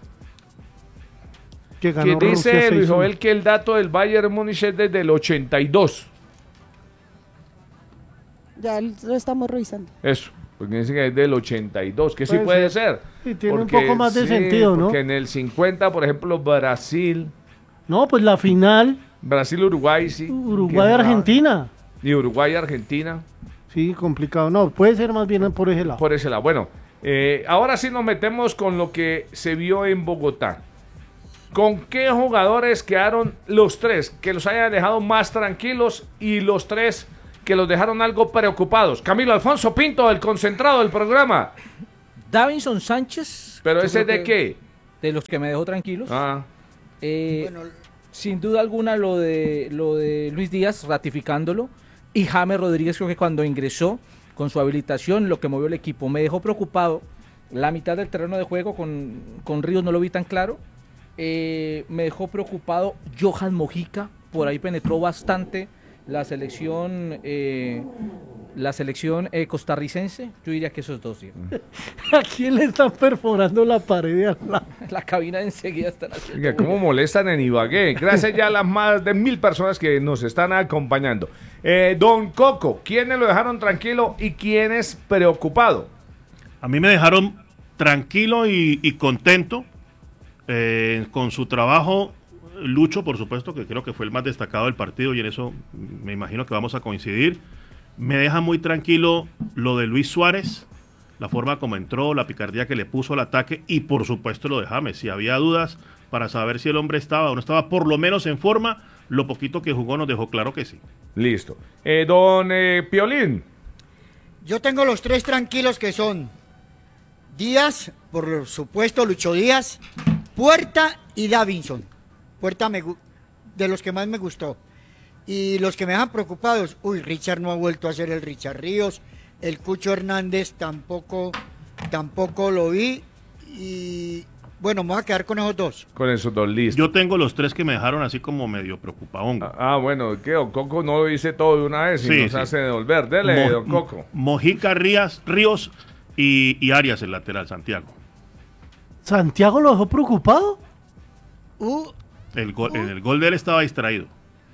que ganó
que
Rusia
dice Luis
seis uno.
Joel que el dato del Bayern Múnich es desde el ochenta y dos.
Ya lo estamos revisando.
Eso, porque dice que es del ochenta y dos, que sí
Puede
puede
ser.
ser.
Sí, tiene un poco más de
sí,
sentido, ¿no?
Porque en el cincuenta, por ejemplo, Brasil,
No, pues la final,
Brasil-Uruguay, sí.
Uruguay-Argentina.
Y Uruguay-Argentina,
Sí, complicado. No, puede ser más bien por ese lado.
por ese lado. Bueno, eh, ahora sí nos metemos con lo que se vio en Bogotá. ¿Con qué jugadores quedaron los tres que los hayan dejado más tranquilos y los tres que los dejaron algo preocupados? Camilo Alfonso Pinto, el concentrado del programa.
Davinson Sánchez.
¿Pero
yo
ese
creo
de
que-
qué?
De los que me dejó tranquilos.
Ah.
Eh, sin duda alguna lo de lo de Luis Díaz ratificándolo y James Rodríguez creo que cuando ingresó con su habilitación lo que movió el equipo me dejó preocupado la mitad del terreno de juego con, con Ríos no lo vi tan claro. Eh, me dejó preocupado Johan Mojica, por ahí penetró bastante la selección eh, la selección eh, costarricense. Yo diría que esos dos, Diego.
¿A quién le están perforando la pared de al lado?
La cabina enseguida están haciendo.
Oiga, ¿cómo molestan en Ibagué? Gracias ya a las más de mil personas que nos están acompañando. Eh, don Coco, ¿quiénes lo dejaron tranquilo y quiénes preocupado?
A mí me dejaron tranquilo y, y contento eh, con su trabajo. Lucho, por supuesto, que creo que fue el más destacado del partido y en eso me imagino que vamos a coincidir. Me deja muy tranquilo lo de Luis Suárez, la forma como entró, la picardía que le puso al ataque y por supuesto lo de James. Si había dudas para saber si el hombre estaba o no estaba por lo menos en forma, lo poquito que jugó nos dejó claro que sí.
Listo. Eh, don eh, Piolín.
Yo tengo los tres tranquilos que son Díaz, por supuesto, Lucho Díaz, Puerta y Davinson. Puerta me, de los que más me gustó. Y los que me dejan preocupados, uy, Richard no ha vuelto a ser el Richard Ríos, el Cucho Hernández tampoco, tampoco lo vi. Y bueno, me voy a quedar con esos dos.
Con esos dos listos.
Yo tengo los tres que me dejaron así como medio preocupadón.
Ah, ah, bueno, que don Coco no lo dice todo de una vez y
Sí,
nos
sí.
hace devolver. Dele,
Mo-
don Coco.
Mojica, Ríos, Ríos y, y Arias, el lateral, Santiago.
¿Santiago lo dejó preocupado?
Uh,
El gol, en el gol de él estaba distraído.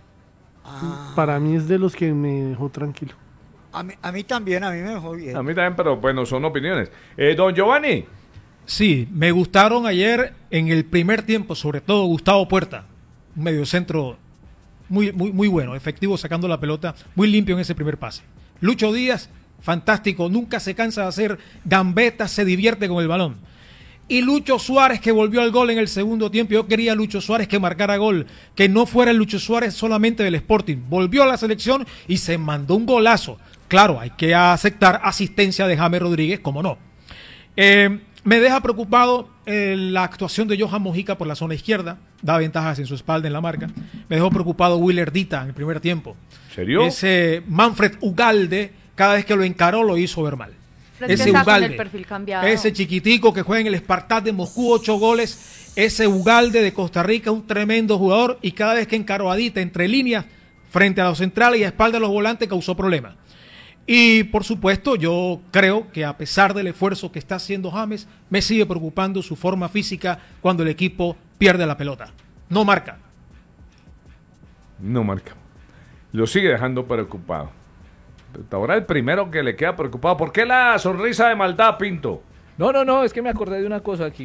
Para mí es de los que me dejó tranquilo.
a, mí, a mí también, a mí me dejó bien.
A mí también, pero bueno, son opiniones. Eh, don Giovanni.
Sí, me gustaron ayer en el primer tiempo, sobre todo Gustavo Puerta, un mediocentro muy, muy, muy bueno, efectivo sacando la pelota, muy limpio en ese primer pase. Lucho Díaz, fantástico, nunca se cansa de hacer gambetas, se divierte con el balón. Y Lucho Suárez, que volvió al gol en el segundo tiempo. Yo quería a Lucho Suárez que marcara gol, que no fuera el Lucho Suárez solamente del Sporting. Volvió a la selección y se mandó un golazo. Claro, hay que aceptar asistencia de James Rodríguez, como no. Eh, me deja preocupado eh, la actuación de Johan Mojica por la zona izquierda. Da ventajas en su espalda en la marca. Me dejó preocupado Willer Dita en el primer tiempo.
¿Serio?
Ese Manfred Ugalde, cada vez que lo encaró, lo hizo ver mal.
Pero es que
Ese
está con
Ugalde,
el perfil cambiado.
ese chiquitico que juega en el Spartak de Moscú, ocho goles, ese Ugalde de Costa Rica, un tremendo jugador, y cada vez que encaró a Dita entre líneas, frente a los centrales y a espalda de los volantes, causó problemas. Y por supuesto, yo creo que a pesar del esfuerzo que está haciendo James, me sigue preocupando su forma física cuando el equipo pierde la pelota. No marca.
No marca. Lo sigue dejando preocupado. Ahora el primero que le queda preocupado. ¿Por qué la sonrisa de maldad, Pinto?
No, no, no, es que me acordé de una cosa aquí.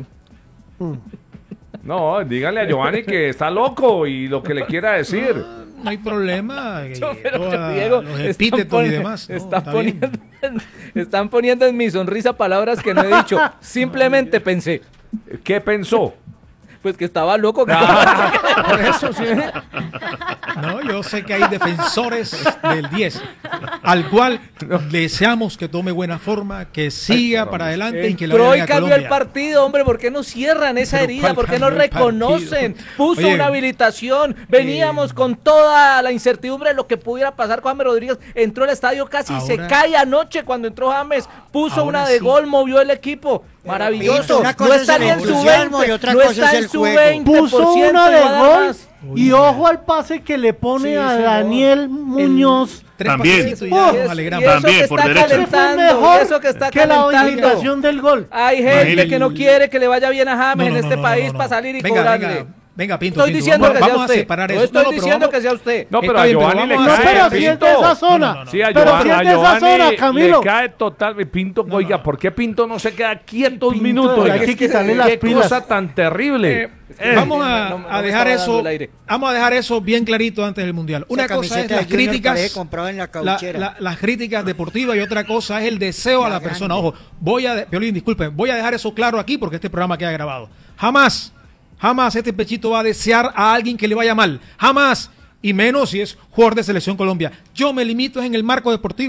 No, dígale a Giovanni que está loco y lo que le quiera decir.
No hay problema. eh,
Yo, pero
toda-
Diego,
los
están
epítetos y
poni-
demás. ¿no?
Están,
Está bien.
poniendo, están poniendo en mi sonrisa palabras que no he dicho. Simplemente pensé.
¿Qué pensó?
Pues que estaba loco. que-
Por eso, sí.
No, yo sé que hay defensores del diez, al cual deseamos que tome buena forma, que siga para adelante y que le
Entró
vaya
y
a
cambió
Colombia.
el partido, hombre. ¿Por qué no cierran esa
Pero
herida?
¿cuál
¿Por qué no
cambió el
reconocen?
partido?
Puso
Oye,
una habilitación. Veníamos con toda la incertidumbre de lo que pudiera pasar con James Rodríguez. Entró al estadio casi y se
Ahora-
cae anoche cuando entró James. Puso
Ahora
una de
sí.
gol, movió el equipo. Maravilloso.
Pinto, una
No
cosa es
está
el
ni en su
entusiasmo
veinte.
y otra
No
cosa
está
es
en
el
su
juego.
veinte por
Puso
ciento,
una
no
de
va a dar
gol
más.
y ojo al pase que le pone
Sí,
a
señor.
Daniel Muñoz.
Tres
También.
pasecitos y ya
Oh,
nos
Y
alegramos.
eso
También,
que
por
está
derecha.
Ese fue
calentando,
mejor
y eso que está
que la
calentando.
habilitación del gol.
Hay gente
Imagínate.
que no quiere que le vaya bien a James
No, no,
en
no,
este
no,
país
no, no.
para salir y
Venga,
cobrarle.
venga, venga, Pinto,
Estoy
Pinto,
diciendo
vamos,
que sea
vamos a
usted.
separar
No
eso.
estoy
No, no, pero
diciendo
vamos-
que sea usted.
No, pero
Está
a
bien, pero
Giovanni le
vamos
No,
a
cae.
pero
hacer-
siente
Pinto.
esa zona.
No, no, no.
Sí, a,
Pero
Giovanni,
siente
a
esa
Giovanni
zona,
le
Camilo.
cae total. Pinto, oiga, ¿por qué Pinto no se queda quieto un
Pinto,
minuto?
hay
Oiga,
que
es que-
quitarle las
qué
pilas.
cosa tan terrible.
Eh,
Eh,
vamos a,
no- no
a
me
dejar
estaba dando
eso
el aire.
vamos a dejar eso bien clarito antes del mundial. Una
Esa
cosa es
camiseta
las
de Junior
críticas
parece comprada en la
la-
cauchera.
la- las críticas deportivas y otra cosa es el deseo a la
grande.
persona. Ojo, voy a de- Piolín, disculpen, voy a dejar eso claro aquí porque este programa queda grabado. Jamás, jamás este pechito va a desear a alguien que le vaya mal. Jamás, y menos si es jugador de Selección Colombia. Yo me limito en el marco deportivo.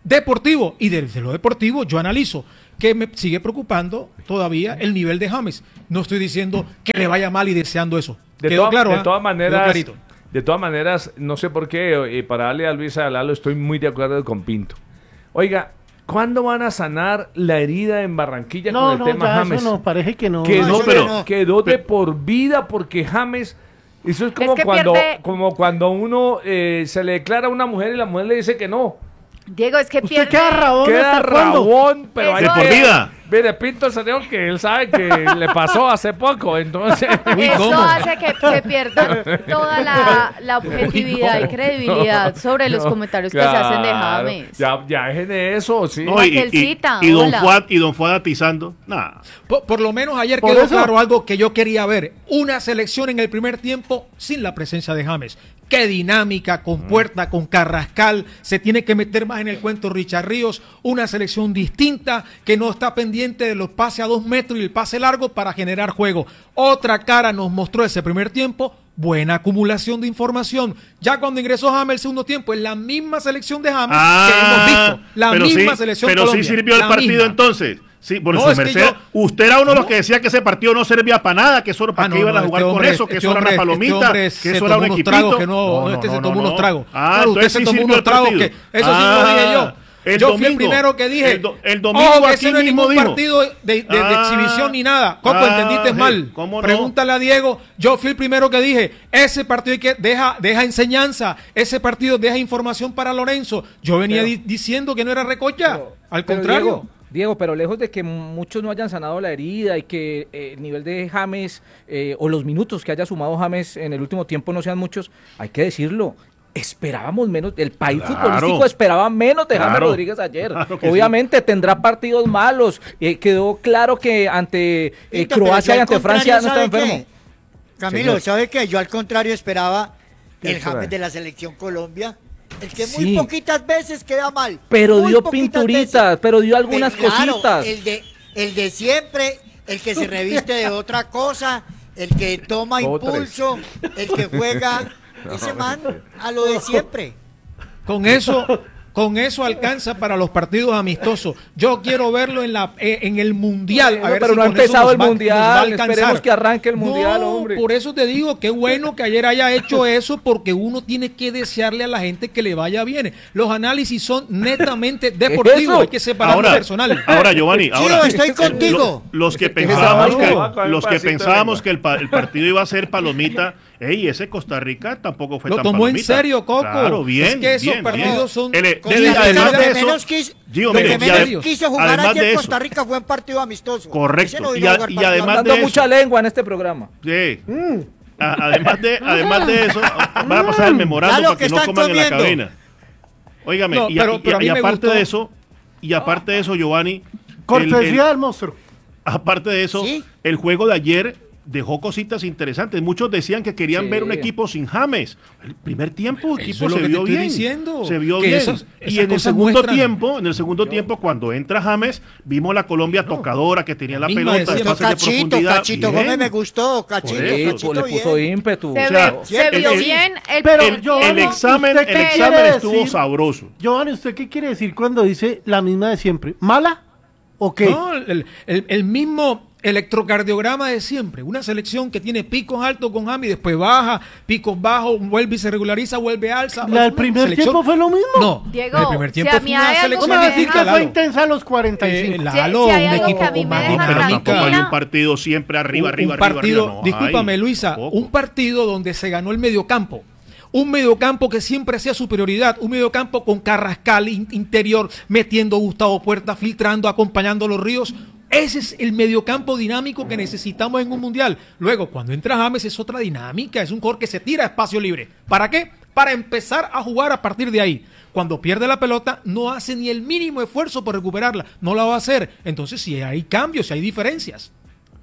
deportivo. Y desde lo deportivo yo analizo que me sigue preocupando todavía el nivel de James. No estoy diciendo que le vaya mal y deseando eso.
De,
Quedó
toda,
claro,
de
¿eh?
todas maneras,
Quedó
de todas maneras, no sé por qué, y para darle a Luisa Lalo, estoy muy de acuerdo con Pinto. Oiga, ¿cuándo van a sanar la herida en Barranquilla
No,
con el
no,
tema
ya
James?
eso no, parece que no.
Quedó,
No, eso
pero,
no.
quedó de por vida porque James... Eso es como
Es que
cuando,
pierde-
como cuando uno eh, se le declara a una mujer y la mujer le dice que no.
Diego, es que
¿Usted
pierde...
queda rabón
Queda
hasta cuándo?
rabón, pero hay
Eso
que...
De por
vida.
Mire, Pinto salió que él sabe que le pasó hace poco, entonces...
Eso hace que se pierda toda la, la objetividad y credibilidad sobre los comentarios que se hacen de
Claro,
James.
Ya, ya dejen eso, sí.
No, y, y,
Raquelcita,
y Don
hola.
Fuad, y Don Fuad atizando. Nada.
Por, por lo menos ayer
Por
quedó
eso-
claro algo que yo quería ver. Una selección en el primer tiempo sin la presencia de James. Qué dinámica, con Puerta, con Carrascal. Se tiene que meter más en el cuento Richard Ríos. Una selección distinta que no está pendiente de los pases a dos metros y el pase largo para generar juego. Otra cara nos mostró ese primer tiempo. Buena acumulación de información. Ya cuando ingresó James el segundo tiempo, es la misma selección de James que hemos visto. La
pero
misma
sí,
selección
Pero
Colombia,
sí sirvió el
la
partido
misma.
entonces. Sí, por
No,
su
es que
merced.
yo-
Usted era uno de los
No.
que decía que ese partido no servía para nada, que eso era para
Ah,
que
no,
iban a
no,
jugar
este
con
hombre-
eso, que
este
eso era
hombre-
una palomita,
este hombre
que
se
eso era un
tomó unos
equipito.
tragos que no- no, este se tomó unos tragos.
Ah,
Claro, usted
entonces
se
sí
tomó
sirvió
unos
el
tragos
partido.
que- eso sí lo dije yo.
El
Yo fui el
domingo,
primero que dije.
El, do- el domingo
Ojo, que
aquí
ese no es
mismo
ningún
dijo.
partido de, de- de
Ah,
exhibición ni nada. Coco,
ah,
entendiste
sí,
mal.
¿cómo no?
Pregúntale a Diego. Yo fui el primero que dije, ese partido hay que deja, deja enseñanza, ese partido deja información para Lorenzo. Yo venía
Pero-
di- diciendo que no era recocha. Al
Pero,
contrario.
Diego, Diego, pero lejos de que muchos no hayan sanado la herida y que eh, el nivel de James eh, o los minutos que haya sumado James en el último tiempo no sean muchos, hay que decirlo. Esperábamos menos, el país
Claro.
futbolístico esperaba menos de James
Claro.
Rodríguez ayer.
Claro que
Obviamente tendrá partidos malos. Eh, quedó claro que ante eh,
Pinto, pero
Croacia
yo
y
al
ante Francia no
contrario,
estaba
¿sabe
enfermo.
qué? Camilo,
Señor.
¿sabe qué? Yo al contrario esperaba
¿Qué
el
esperaba?
James de la selección Colombia, el que muy
Sí.
poquitas veces queda mal.
Pero
muy
dio
poquitas
pinturitas,
veces.
pero dio algunas
Pero claro,
cositas.
El de, el de siempre, el que se reviste de otra cosa, el que toma
Otres.
impulso, el que juega, ese man a lo de siempre.
Con eso, con eso alcanza para los partidos amistosos. Yo quiero verlo en la eh, en el mundial.
No,
a ver
pero
si
no ha
con eso
empezado
nos
el
va-
mundial,
nos va a alcanzar.
esperemos que arranque el mundial,
No,
hombre.
por eso te digo, qué bueno que ayer haya hecho eso, porque uno tiene que desearle a la gente que le vaya bien. Los análisis son netamente deportivos,
eso?
hay que separar lo
Ahora,
personal.
ahora, Giovanni, ahora.
Chino, estoy contigo.
Lo- los que
¿Qué es
pensábamos
esa
que,
vaina?
los que
Pedacito de
pensábamos
lengua.
que el, pa- el partido iba a ser palomita, ey, ese Costa Rica tampoco fue
Lo
tan
tomó en
palomita.
serio, Coco.
Claro, bien,
Es que esos
bien,
partidos
bien.
son-
El-
Costa
de-
Rica,
además
lo
de
que
eso,
menos quiso,
Gio,
lo
mire,
que
y
menos
ade-
quiso jugar
además
ayer
de eso,
Costa Rica fue un partido amistoso.
Correcto,
Ese no
y
vino a
a-
jugar
y
partido
además
amistoso.
Dando mucha lengua en este programa.
Sí. A- además de además de eso, van a pasar el memorando
Ya lo
para que,
que
no
están
coman en la
comiendo.
cabina. Óigame,
No,
y, a-
pero-
y-
pero a mí
y
me
aparte
gustó.
de eso, y aparte de eso, Giovanni, el-
Cortesía
el-
del monstruo.
aparte de eso,
¿Sí?
el juego de ayer dejó cositas interesantes. Muchos decían que querían
Sí.
ver un equipo sin James. El primer tiempo el
Eso
equipo
es lo
se
que te
vio
estoy
bien.
diciendo,
Se vio
que
bien.
esas-
y
esas
en el
cosas
segundo
muestran.
tiempo, en el segundo tiempo, cuando entra James, vimos la Colombia tocadora que tenía la
misma
pelota,
decía.
de
Gustó
pases de
Cachito,
profundidad.
Cachito
Bien.
Gómez me gustó, Cachito,
Por
Sí,
eso.
Cachito
le puso
bien.
ímpetu.
Se,
O sea,
ve, se
el-
vio
el-
bien el
pero
primer
yo-
El
tiempo.
examen,
¿Usted
el
qué
examen
quiere
estuvo
decir?
sabroso.
Giovanni, ¿usted qué quiere decir cuando dice la misma de siempre? ¿Mala o qué?
No, el, el- el mismo electrocardiograma de siempre. Una selección que tiene picos altos con James y después baja, picos bajos, vuelve y se regulariza, vuelve alza.
¿La del
Una
primer
selección-
tiempo fue lo mismo?
No,
Diego,
el primer tiempo
si a
fue
mí
una
hay algo
selección
¿Cómo me va a decir
distinta,
que fue
Lalo.
intensa a los cuarenta y cinco?
Eh,
Si-
Lalo,
si hay
un
algo que
equipo
a mí
con
me
más
deja
Pero
dinámica.
tampoco hay
tranquila.
un partido siempre arriba,
Un-
arriba,
un
arriba,
partido,
arriba. No
discúlpame
hay.
Luisa,
Tampoco.
un partido donde se ganó el mediocampo. Un mediocampo que siempre hacía superioridad, un mediocampo con Carrascal in- interior, metiendo a Gustavo Puerta, filtrando, acompañando a los Ríos. Ese es el mediocampo dinámico que necesitamos en un mundial. Luego, cuando entra James es otra dinámica, es un jugador que se tira a espacio libre. ¿Para qué? Para empezar a jugar a partir de ahí. Cuando pierde la pelota, no hace ni el mínimo esfuerzo por recuperarla. No la va a hacer. Entonces, si hay cambios, si hay diferencias.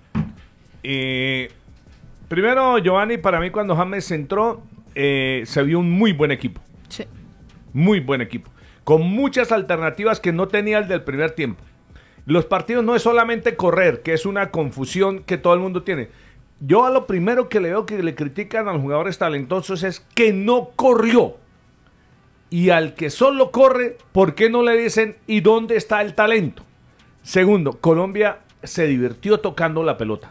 Eh, primero, Giovanni, para mí cuando James entró, eh, se vio un muy buen equipo.
Sí.
Muy buen equipo. Con muchas alternativas que no tenía el del primer tiempo. Los partidos no es solamente correr, que es una confusión que todo el mundo tiene. Yo a lo primero que le veo que le critican a los jugadores talentosos es que no corrió. Y al que solo corre, ¿por qué no le dicen ¿y dónde está el talento? Segundo, Colombia se divirtió tocando la pelota.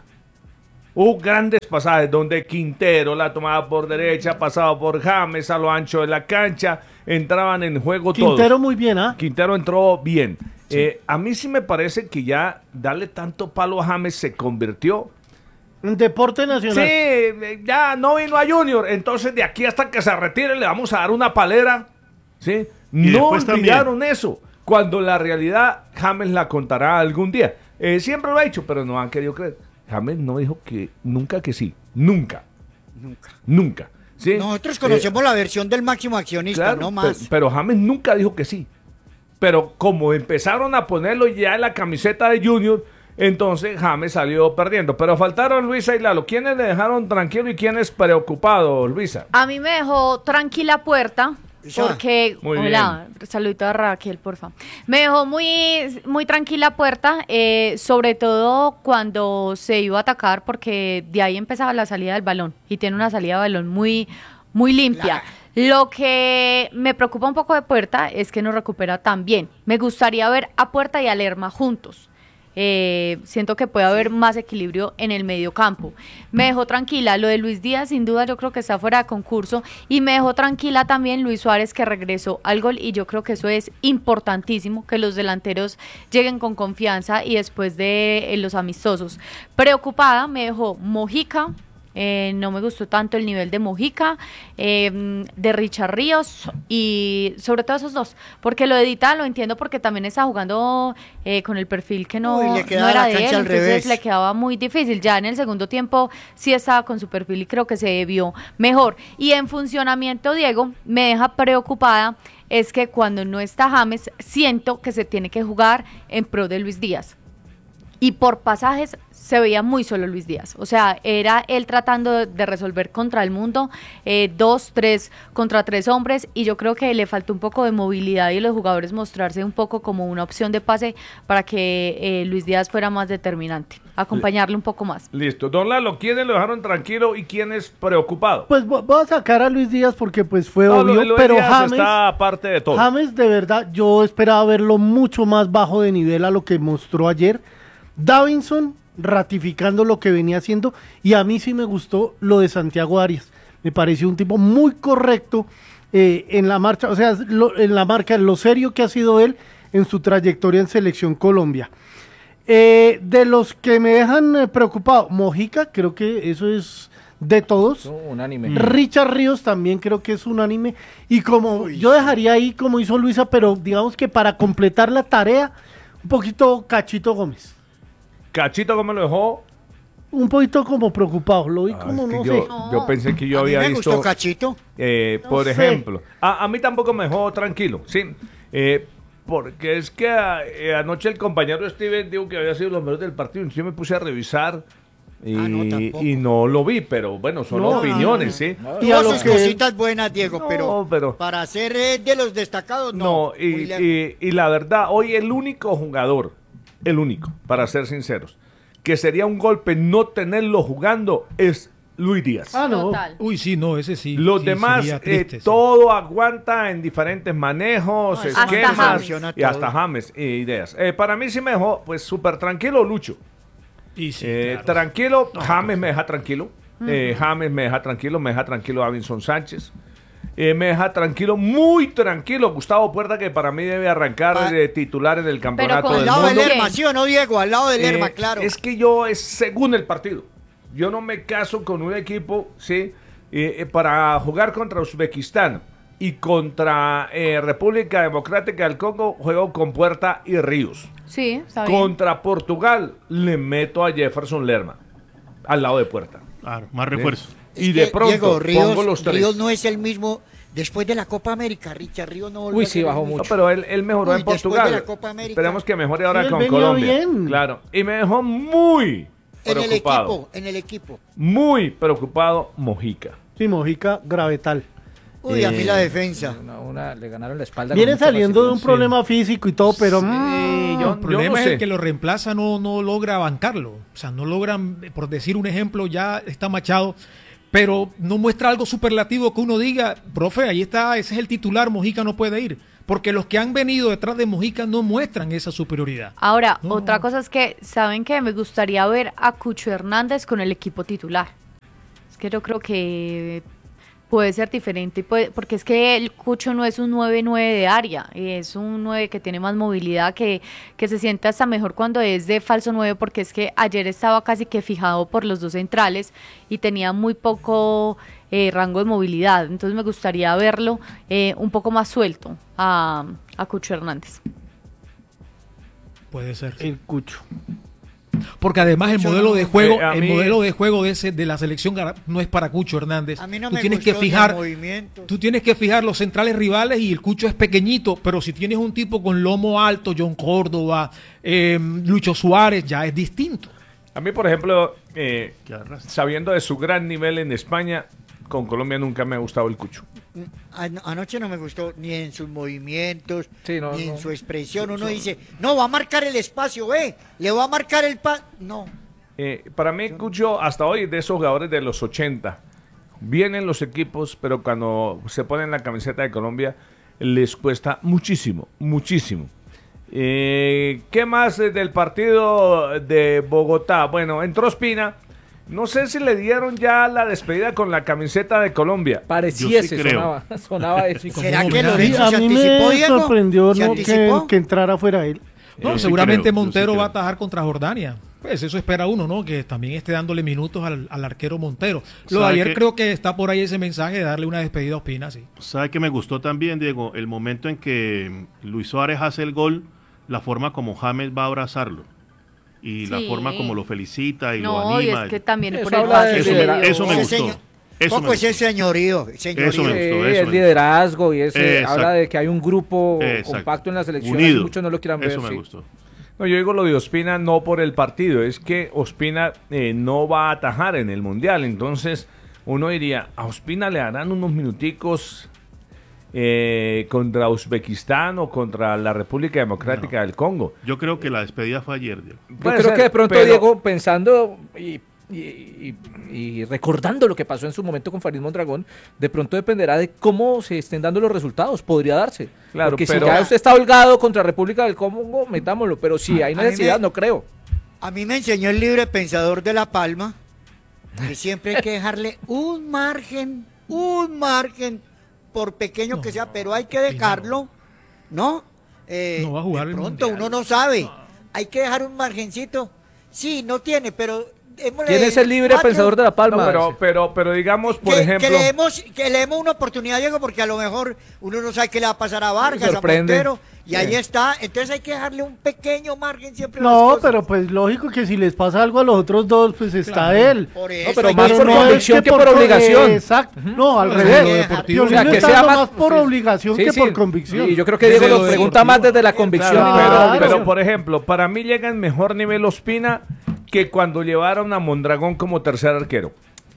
Hubo grandes pasajes donde Quintero la tomaba por derecha, pasaba por James a lo ancho de la cancha, entraban en juego todos.
Quintero muy bien, ¿ah?
Quintero entró bien. Sí. Eh, a mí sí me parece que ya darle tanto palo a James se convirtió
en deporte nacional.
Sí, ya no vino a Junior, entonces de aquí hasta que se retire le vamos a dar una palera. ¿Sí? No olvidaron eso, cuando la realidad James la contará algún día. Eh, siempre lo ha dicho, pero no han querido creer. James no dijo que nunca que sí, nunca.
Nunca.
Nunca. ¿Sí?
Nosotros conocemos eh, la versión del máximo accionista,
claro,
no más.
Pero, pero James nunca dijo que sí. Pero como empezaron a ponerlo ya en la camiseta de Junior, entonces James salió perdiendo. Pero faltaron Luisa y Lalo. ¿Quiénes le dejaron tranquilo y quiénes preocupados, Luisa?
A mí me dejó tranquila Puerta. Porque,
muy
hola, bien. Saludito a Raquel, porfa. Me dejó muy, muy tranquila Puerta, eh, sobre todo cuando se iba a atacar, porque de ahí empezaba la salida del balón y tiene una salida de balón muy, muy limpia. Claro. Lo que me preocupa un poco de Puerta es que no recupera tan bien. Me gustaría ver a Puerta y a Lerma juntos. Eh, siento que puede haber más equilibrio en el medio campo. Me dejó tranquila lo de Luis Díaz, sin duda yo creo que está fuera de concurso, y me dejó tranquila también Luis Suárez, que regresó al gol, y yo creo que eso es importantísimo, que los delanteros lleguen con confianza y después de eh, los amistosos. Preocupada me dejó Mojica. Eh, no me gustó tanto el nivel de Mojica, eh, de Richard Ríos y sobre todo esos dos, porque lo de Dita lo entiendo porque también está jugando eh, con el perfil que no,
Uy,
no era de él, entonces revés. Le quedaba muy difícil. Ya en el segundo tiempo sí estaba con su perfil y creo que se vio mejor. Y en funcionamiento, Diego, me deja preocupada es que cuando no está James, siento que se tiene que jugar en pro de Luis Díaz. Y por pasajes se veía muy solo Luis Díaz, o sea, era él tratando de resolver contra el mundo, eh, dos, tres, contra tres hombres, y yo creo que le faltó un poco de movilidad y los jugadores mostrarse un poco como una opción de pase para que eh, Luis Díaz fuera más determinante, acompañarle un poco más.
Listo, don Lalo, ¿quiénes lo dejaron tranquilo y quiénes preocupado?
Pues voy a sacar a Luis Díaz porque pues fue
no,
obvio,
lo, lo
pero
Díaz
James
está aparte de todo.
James de verdad, yo esperaba verlo mucho más bajo de nivel a lo que mostró ayer. Davinson ratificando lo que venía haciendo, y a mí sí me gustó lo de Santiago Arias, me pareció un tipo muy correcto eh, en la marcha, o sea, lo, en la marca, lo serio que ha sido él en su trayectoria en Selección Colombia. Eh, de los que me dejan eh, preocupado, Mojica, creo que eso es de todos.
No, unánime.
Richard Ríos también creo que es unánime, y como Uy, yo dejaría ahí como hizo Luisa, pero digamos que para completar la tarea, un poquito Cachito Gómez.
Cachito, ¿cómo lo dejó?
Un poquito como preocupado, lo vi
ah,
como no
yo,
sé.
Yo pensé que yo
a
había
mí me
visto.
Gustó Cachito.
Eh,
no
por
sé.
ejemplo, a, a mí tampoco me dejó tranquilo, sí. Eh, porque es que a, eh, anoche el compañero Steven dijo que había sido los mejores del partido. Yo me puse a revisar y, ah, no, y no lo vi, pero bueno, son no, opiniones, no, no.
¿sí? Y a sus que... cositas buenas, Diego,
no,
pero,
pero
para ser eh, de los destacados, no.
No, y, y, y la verdad, hoy el único jugador, el único, para ser sinceros, que sería un golpe no tenerlo jugando es Luis Díaz.
Ah, no.
Total.
Uy, sí, no, ese sí.
Los
sí,
demás,
triste,
eh,
sí.
todo aguanta en diferentes manejos,
no,
esquemas
hasta
y hasta James, e ideas. Eh, para mí sí me dejó, pues, súper tranquilo Lucho.
Y sí,
eh,
claro.
Tranquilo,
No,
James
pues,
me deja tranquilo.
Uh-huh.
eh, James me deja tranquilo, me deja tranquilo Davinson Sánchez. Eh, me deja tranquilo, muy tranquilo Gustavo Puerta, que para mí debe arrancar
ah,
de titular en el campeonato del
mundo. Al lado
mundo.
del Lerma, ¿sí o no, Diego? Al lado del Lerma,
eh,
claro.
Es que yo, es según el partido. Yo no me caso con un equipo, ¿sí? Eh, eh, para jugar contra Uzbekistán y contra eh, República Democrática del Congo, juego con Puerta y Ríos.
Sí, está bien.
Contra Portugal, le meto a Jefferson Lerma al lado de Puerta.
Claro, más refuerzo.
¿Sí? Y de pronto
Diego, Ríos,
pongo los tres.
Ríos no es el mismo después de la Copa América, Richard Ríos no
Uy, sí, bajó mucho.
No, pero él, él mejoró
Uy,
en Portugal.
de la Copa América.
Esperemos que mejore ahora
Sí,
con
venía
Colombia.
bien.
Claro. Y me dejó muy
en el
preocupado.
equipo, en el equipo.
Muy preocupado Mojica.
Sí, Mojica, gravetal.
Uy, a mí
Eh,
la defensa.
Una, una, le ganaron la espalda.
Viene
con mucha
saliendo de un
facilidad.
problema físico y todo, pero...
Sí,
mm,
yo-
El problema
no
es
sé.
el que lo reemplaza no, no logra bancarlo. O sea, no logran, por decir un ejemplo, ya está Machado, pero no muestra algo superlativo que uno diga, profe, ahí está, ese es el titular, Mojica no puede ir. Porque los que han venido detrás de Mojica no muestran esa superioridad.
Ahora,
no,
otra
no.
cosa es que, ¿saben qué? Me gustaría ver a Cucho Hernández con el equipo titular. Es que yo creo que puede ser diferente, puede, porque es que el Cucho no es un nueve nueve de área, es un nueve que tiene más movilidad, que, que se siente hasta mejor cuando es de falso nueve, porque es que ayer estaba casi que fijado por los dos centrales y tenía muy poco eh, rango de movilidad, entonces me gustaría verlo eh, un poco más suelto a, a Cucho Hernández.
Puede ser.
El Cucho.
Porque además el modelo de juego,
Eh, a
el
mí-
modelo de juego de ese de la selección gar- no es para Cucho Hernández.
A mí no
tú
me
tienes
gustó
que
ni el
fijar,
movimiento.
tú tienes que fijar los centrales rivales y el Cucho es pequeñito, pero si tienes un tipo con lomo alto, John Córdoba, eh, Lucho Suárez, ya es distinto.
A mí, por ejemplo, eh, sabiendo de su gran nivel en España, con Colombia nunca me ha gustado el Cucho.
An- Anoche no me gustó ni en sus movimientos,
Sí, no,
ni
no.
en su expresión. Uno dice, no, va a marcar el espacio, ve, le va a marcar el pa... No.
Eh, para mí, Cucho, hasta hoy, de esos jugadores de los ochenta, vienen los equipos, pero cuando se ponen la camiseta de Colombia, les cuesta muchísimo, muchísimo. Eh, ¿Qué más eh, del partido de Bogotá? Bueno, entró Ospina. No sé si le dieron ya la despedida con la camiseta de Colombia.
Pareciese,
Yo sí creo.
sonaba, sonaba eso.
¿Será
no,
que
mira,
Lorenzo
A
se
mí
anticipó,
me
Diego?
sorprendió
¿Se
¿no? que,
anticipó?
que entrara fuera él.
No,
Yo sí
seguramente
creo, yo sí
Montero
creo.
va a atajar contra Jordania. Pues eso espera uno, ¿no? Que también esté dándole minutos al, al arquero Montero. Lo de
¿Sabe
ayer
qué?
creo que está por ahí ese mensaje de darle una despedida a Ospina, sí.
¿Sabe que me gustó también, Diego? El momento en que Luis Suárez hace el gol, la forma como James va a abrazarlo. Y la
Sí.
forma como lo felicita y lo
No, y
anima.
es que también
Eso
por el
habla de
pase
eso,
que
me,
le dio.
eso me
Ese
gustó.
señor-
Eso me
Poco es
gustó.
el señorío, señorío.
Eso me
Sí,
gustó, eso
el
me gustó.
liderazgo y ese
Exacto.
habla de que hay un grupo
Exacto.
compacto en la selección.
Unido.
así muchos no lo quieran ver.
Eso me
sí.
gustó.
No, yo digo lo de Ospina no por el partido, es que Ospina eh, no va a atajar en el Mundial, entonces uno diría, a Ospina le harán unos minuticos eh, contra Uzbekistán o contra la República Democrática
No.
del Congo.
Yo creo que la despedida fue ayer, Diego.
Yo
Puede
creo
ser,
que de pronto,
pero-
Diego, pensando y, y- y- y recordando lo que pasó en su momento con Farid Mondragón, de pronto dependerá de cómo se estén dando los resultados. Podría darse.
Claro,
Porque
pero-
si ya usted está holgado contra República del Congo, metámoslo. Pero si hay
A mí
necesidad,
me-
no creo.
A mí me enseñó el libre pensador de La Palma que siempre hay que dejarle un margen, un margen, por pequeño que sea, pero hay que dejarlo, ¿no? Eh,
No va a jugar
de
el
pronto
Mundial.
uno no sabe. Hay que dejar un margencito. Sí, no tiene, pero... démosle
¿Quién es el libre
cuatro-
pensador de La Palma?
No, pero, pero, pero digamos, por
que,
ejemplo...
que le demos, que le demos una oportunidad, Diego, porque a lo mejor uno no sabe qué le va a pasar a Vargas, a
Sorprende.
Montero, y
Sí.
ahí está. Entonces hay que dejarle un pequeño margen siempre. a
No,
las cosas.
pero pues lógico que si les pasa algo a los otros dos, pues está
Claro.
él.
Por
No,
eso
pero
hay
más
que-
por
no es
convicción que por
co-
obligación.
eh, exacto. No, al
Desde
revés.
lo
deportivo.
deportivo.
Piolín
O sea, que
está
sea
dando
más-
más por
sí.
obligación
Sí,
que
sí.
por convicción.
Y yo creo que Diego
Desde
lo
lo
pregunta
deportivo.
más desde la convicción.
Claro,
y no desde la
pero,
obligación.
pero, por ejemplo, para mí llega en mejor nivel Ospina que cuando llevaron a Mondragón como tercer arquero.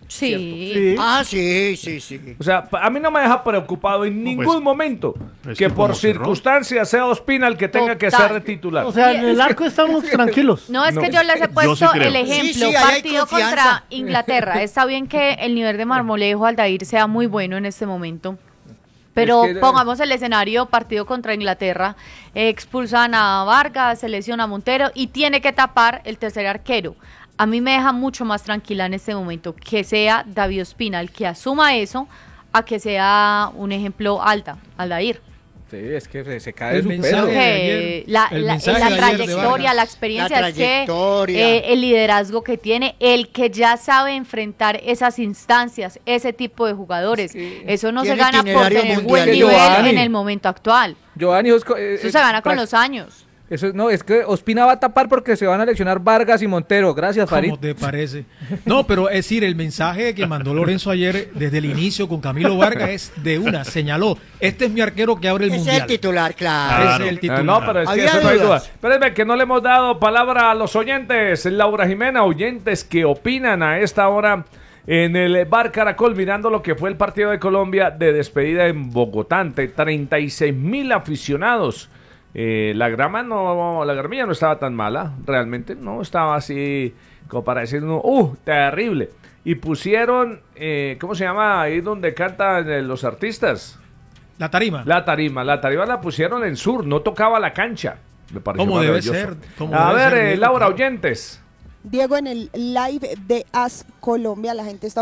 Sí.
Sí.
Ah, sí, sí, sí.
O sea, pa- a mí no me deja preocupado en ningún
pues,
momento
es
que
que
por
como cerró.
circunstancias sea Ospina el que tenga que
Total.
ser de titular.
O sea, en el arco estamos tranquilos.
No, es
No.
que yo les he puesto
sí creo.
el ejemplo,
Sí, sí, ahí hay
partido
confianza.
contra Inglaterra. Está bien que el nivel de Marmolejo Aldair sea muy bueno en este momento. Pero
Es que-
pongamos el escenario, partido contra Inglaterra, eh, expulsan a Vargas, se lesiona a Montero y tiene que tapar el tercer arquero. A mí me deja mucho más tranquila en este momento que sea David Ospina el que asuma eso, a que sea un ejemplo Alda, Aldair.
Sí, es que se, se cae
El
de su
mensaje
pelo.
de
Que
ayer,
la,
el
la-
mensaje
la
de ayer de
trayectoria,
Vargas.
la experiencia,
La
es que
trayectoria.
eh, el liderazgo que tiene, el que ya sabe enfrentar esas instancias, ese tipo de jugadores,
Sí.
eso no se
Tiene
gana por
itinerario
tener buen
mundial.
nivel
Giovanni.
en el momento actual.
Giovanni, es co- eh,
Eso
eh,
se gana con
prac-
los años.
Eso es- no, es que Ospina va a tapar porque se van a eleccionar Vargas y Montero. Gracias, Farid.
¿Cómo te parece? No, pero es decir, el mensaje que mandó Lorenzo ayer desde el inicio con Camilo Vargas es de una, señaló, este es mi arquero que abre el
Ese es
mundial.
el titular, claro.
Ese
Claro.
es el
Ah,
titular.
no, pero es que
Había
eso no hay duda.
dudas.
Espérenme, que no le hemos dado palabra a los oyentes. Laura Jimena, oyentes que opinan a esta hora en el Bar Caracol, mirando lo que fue el partido de Colombia de despedida en Bogotá ante treinta y seis mil aficionados. Eh, la grama no, la gramilla no estaba tan mala, realmente, no estaba así como para decir, no, uh, terrible. y pusieron, eh, ¿cómo se llama? Ahí donde cantan eh, los artistas.
La tarima.
La tarima, la tarima la pusieron en sur, no tocaba la cancha. Me pareció
¿Cómo debe
maravilloso.
ser? ¿Cómo
A
debe
ver,
ser,
eh,
Diego?
Laura, oyentes.
Diego, en el live de As Colombia, la gente está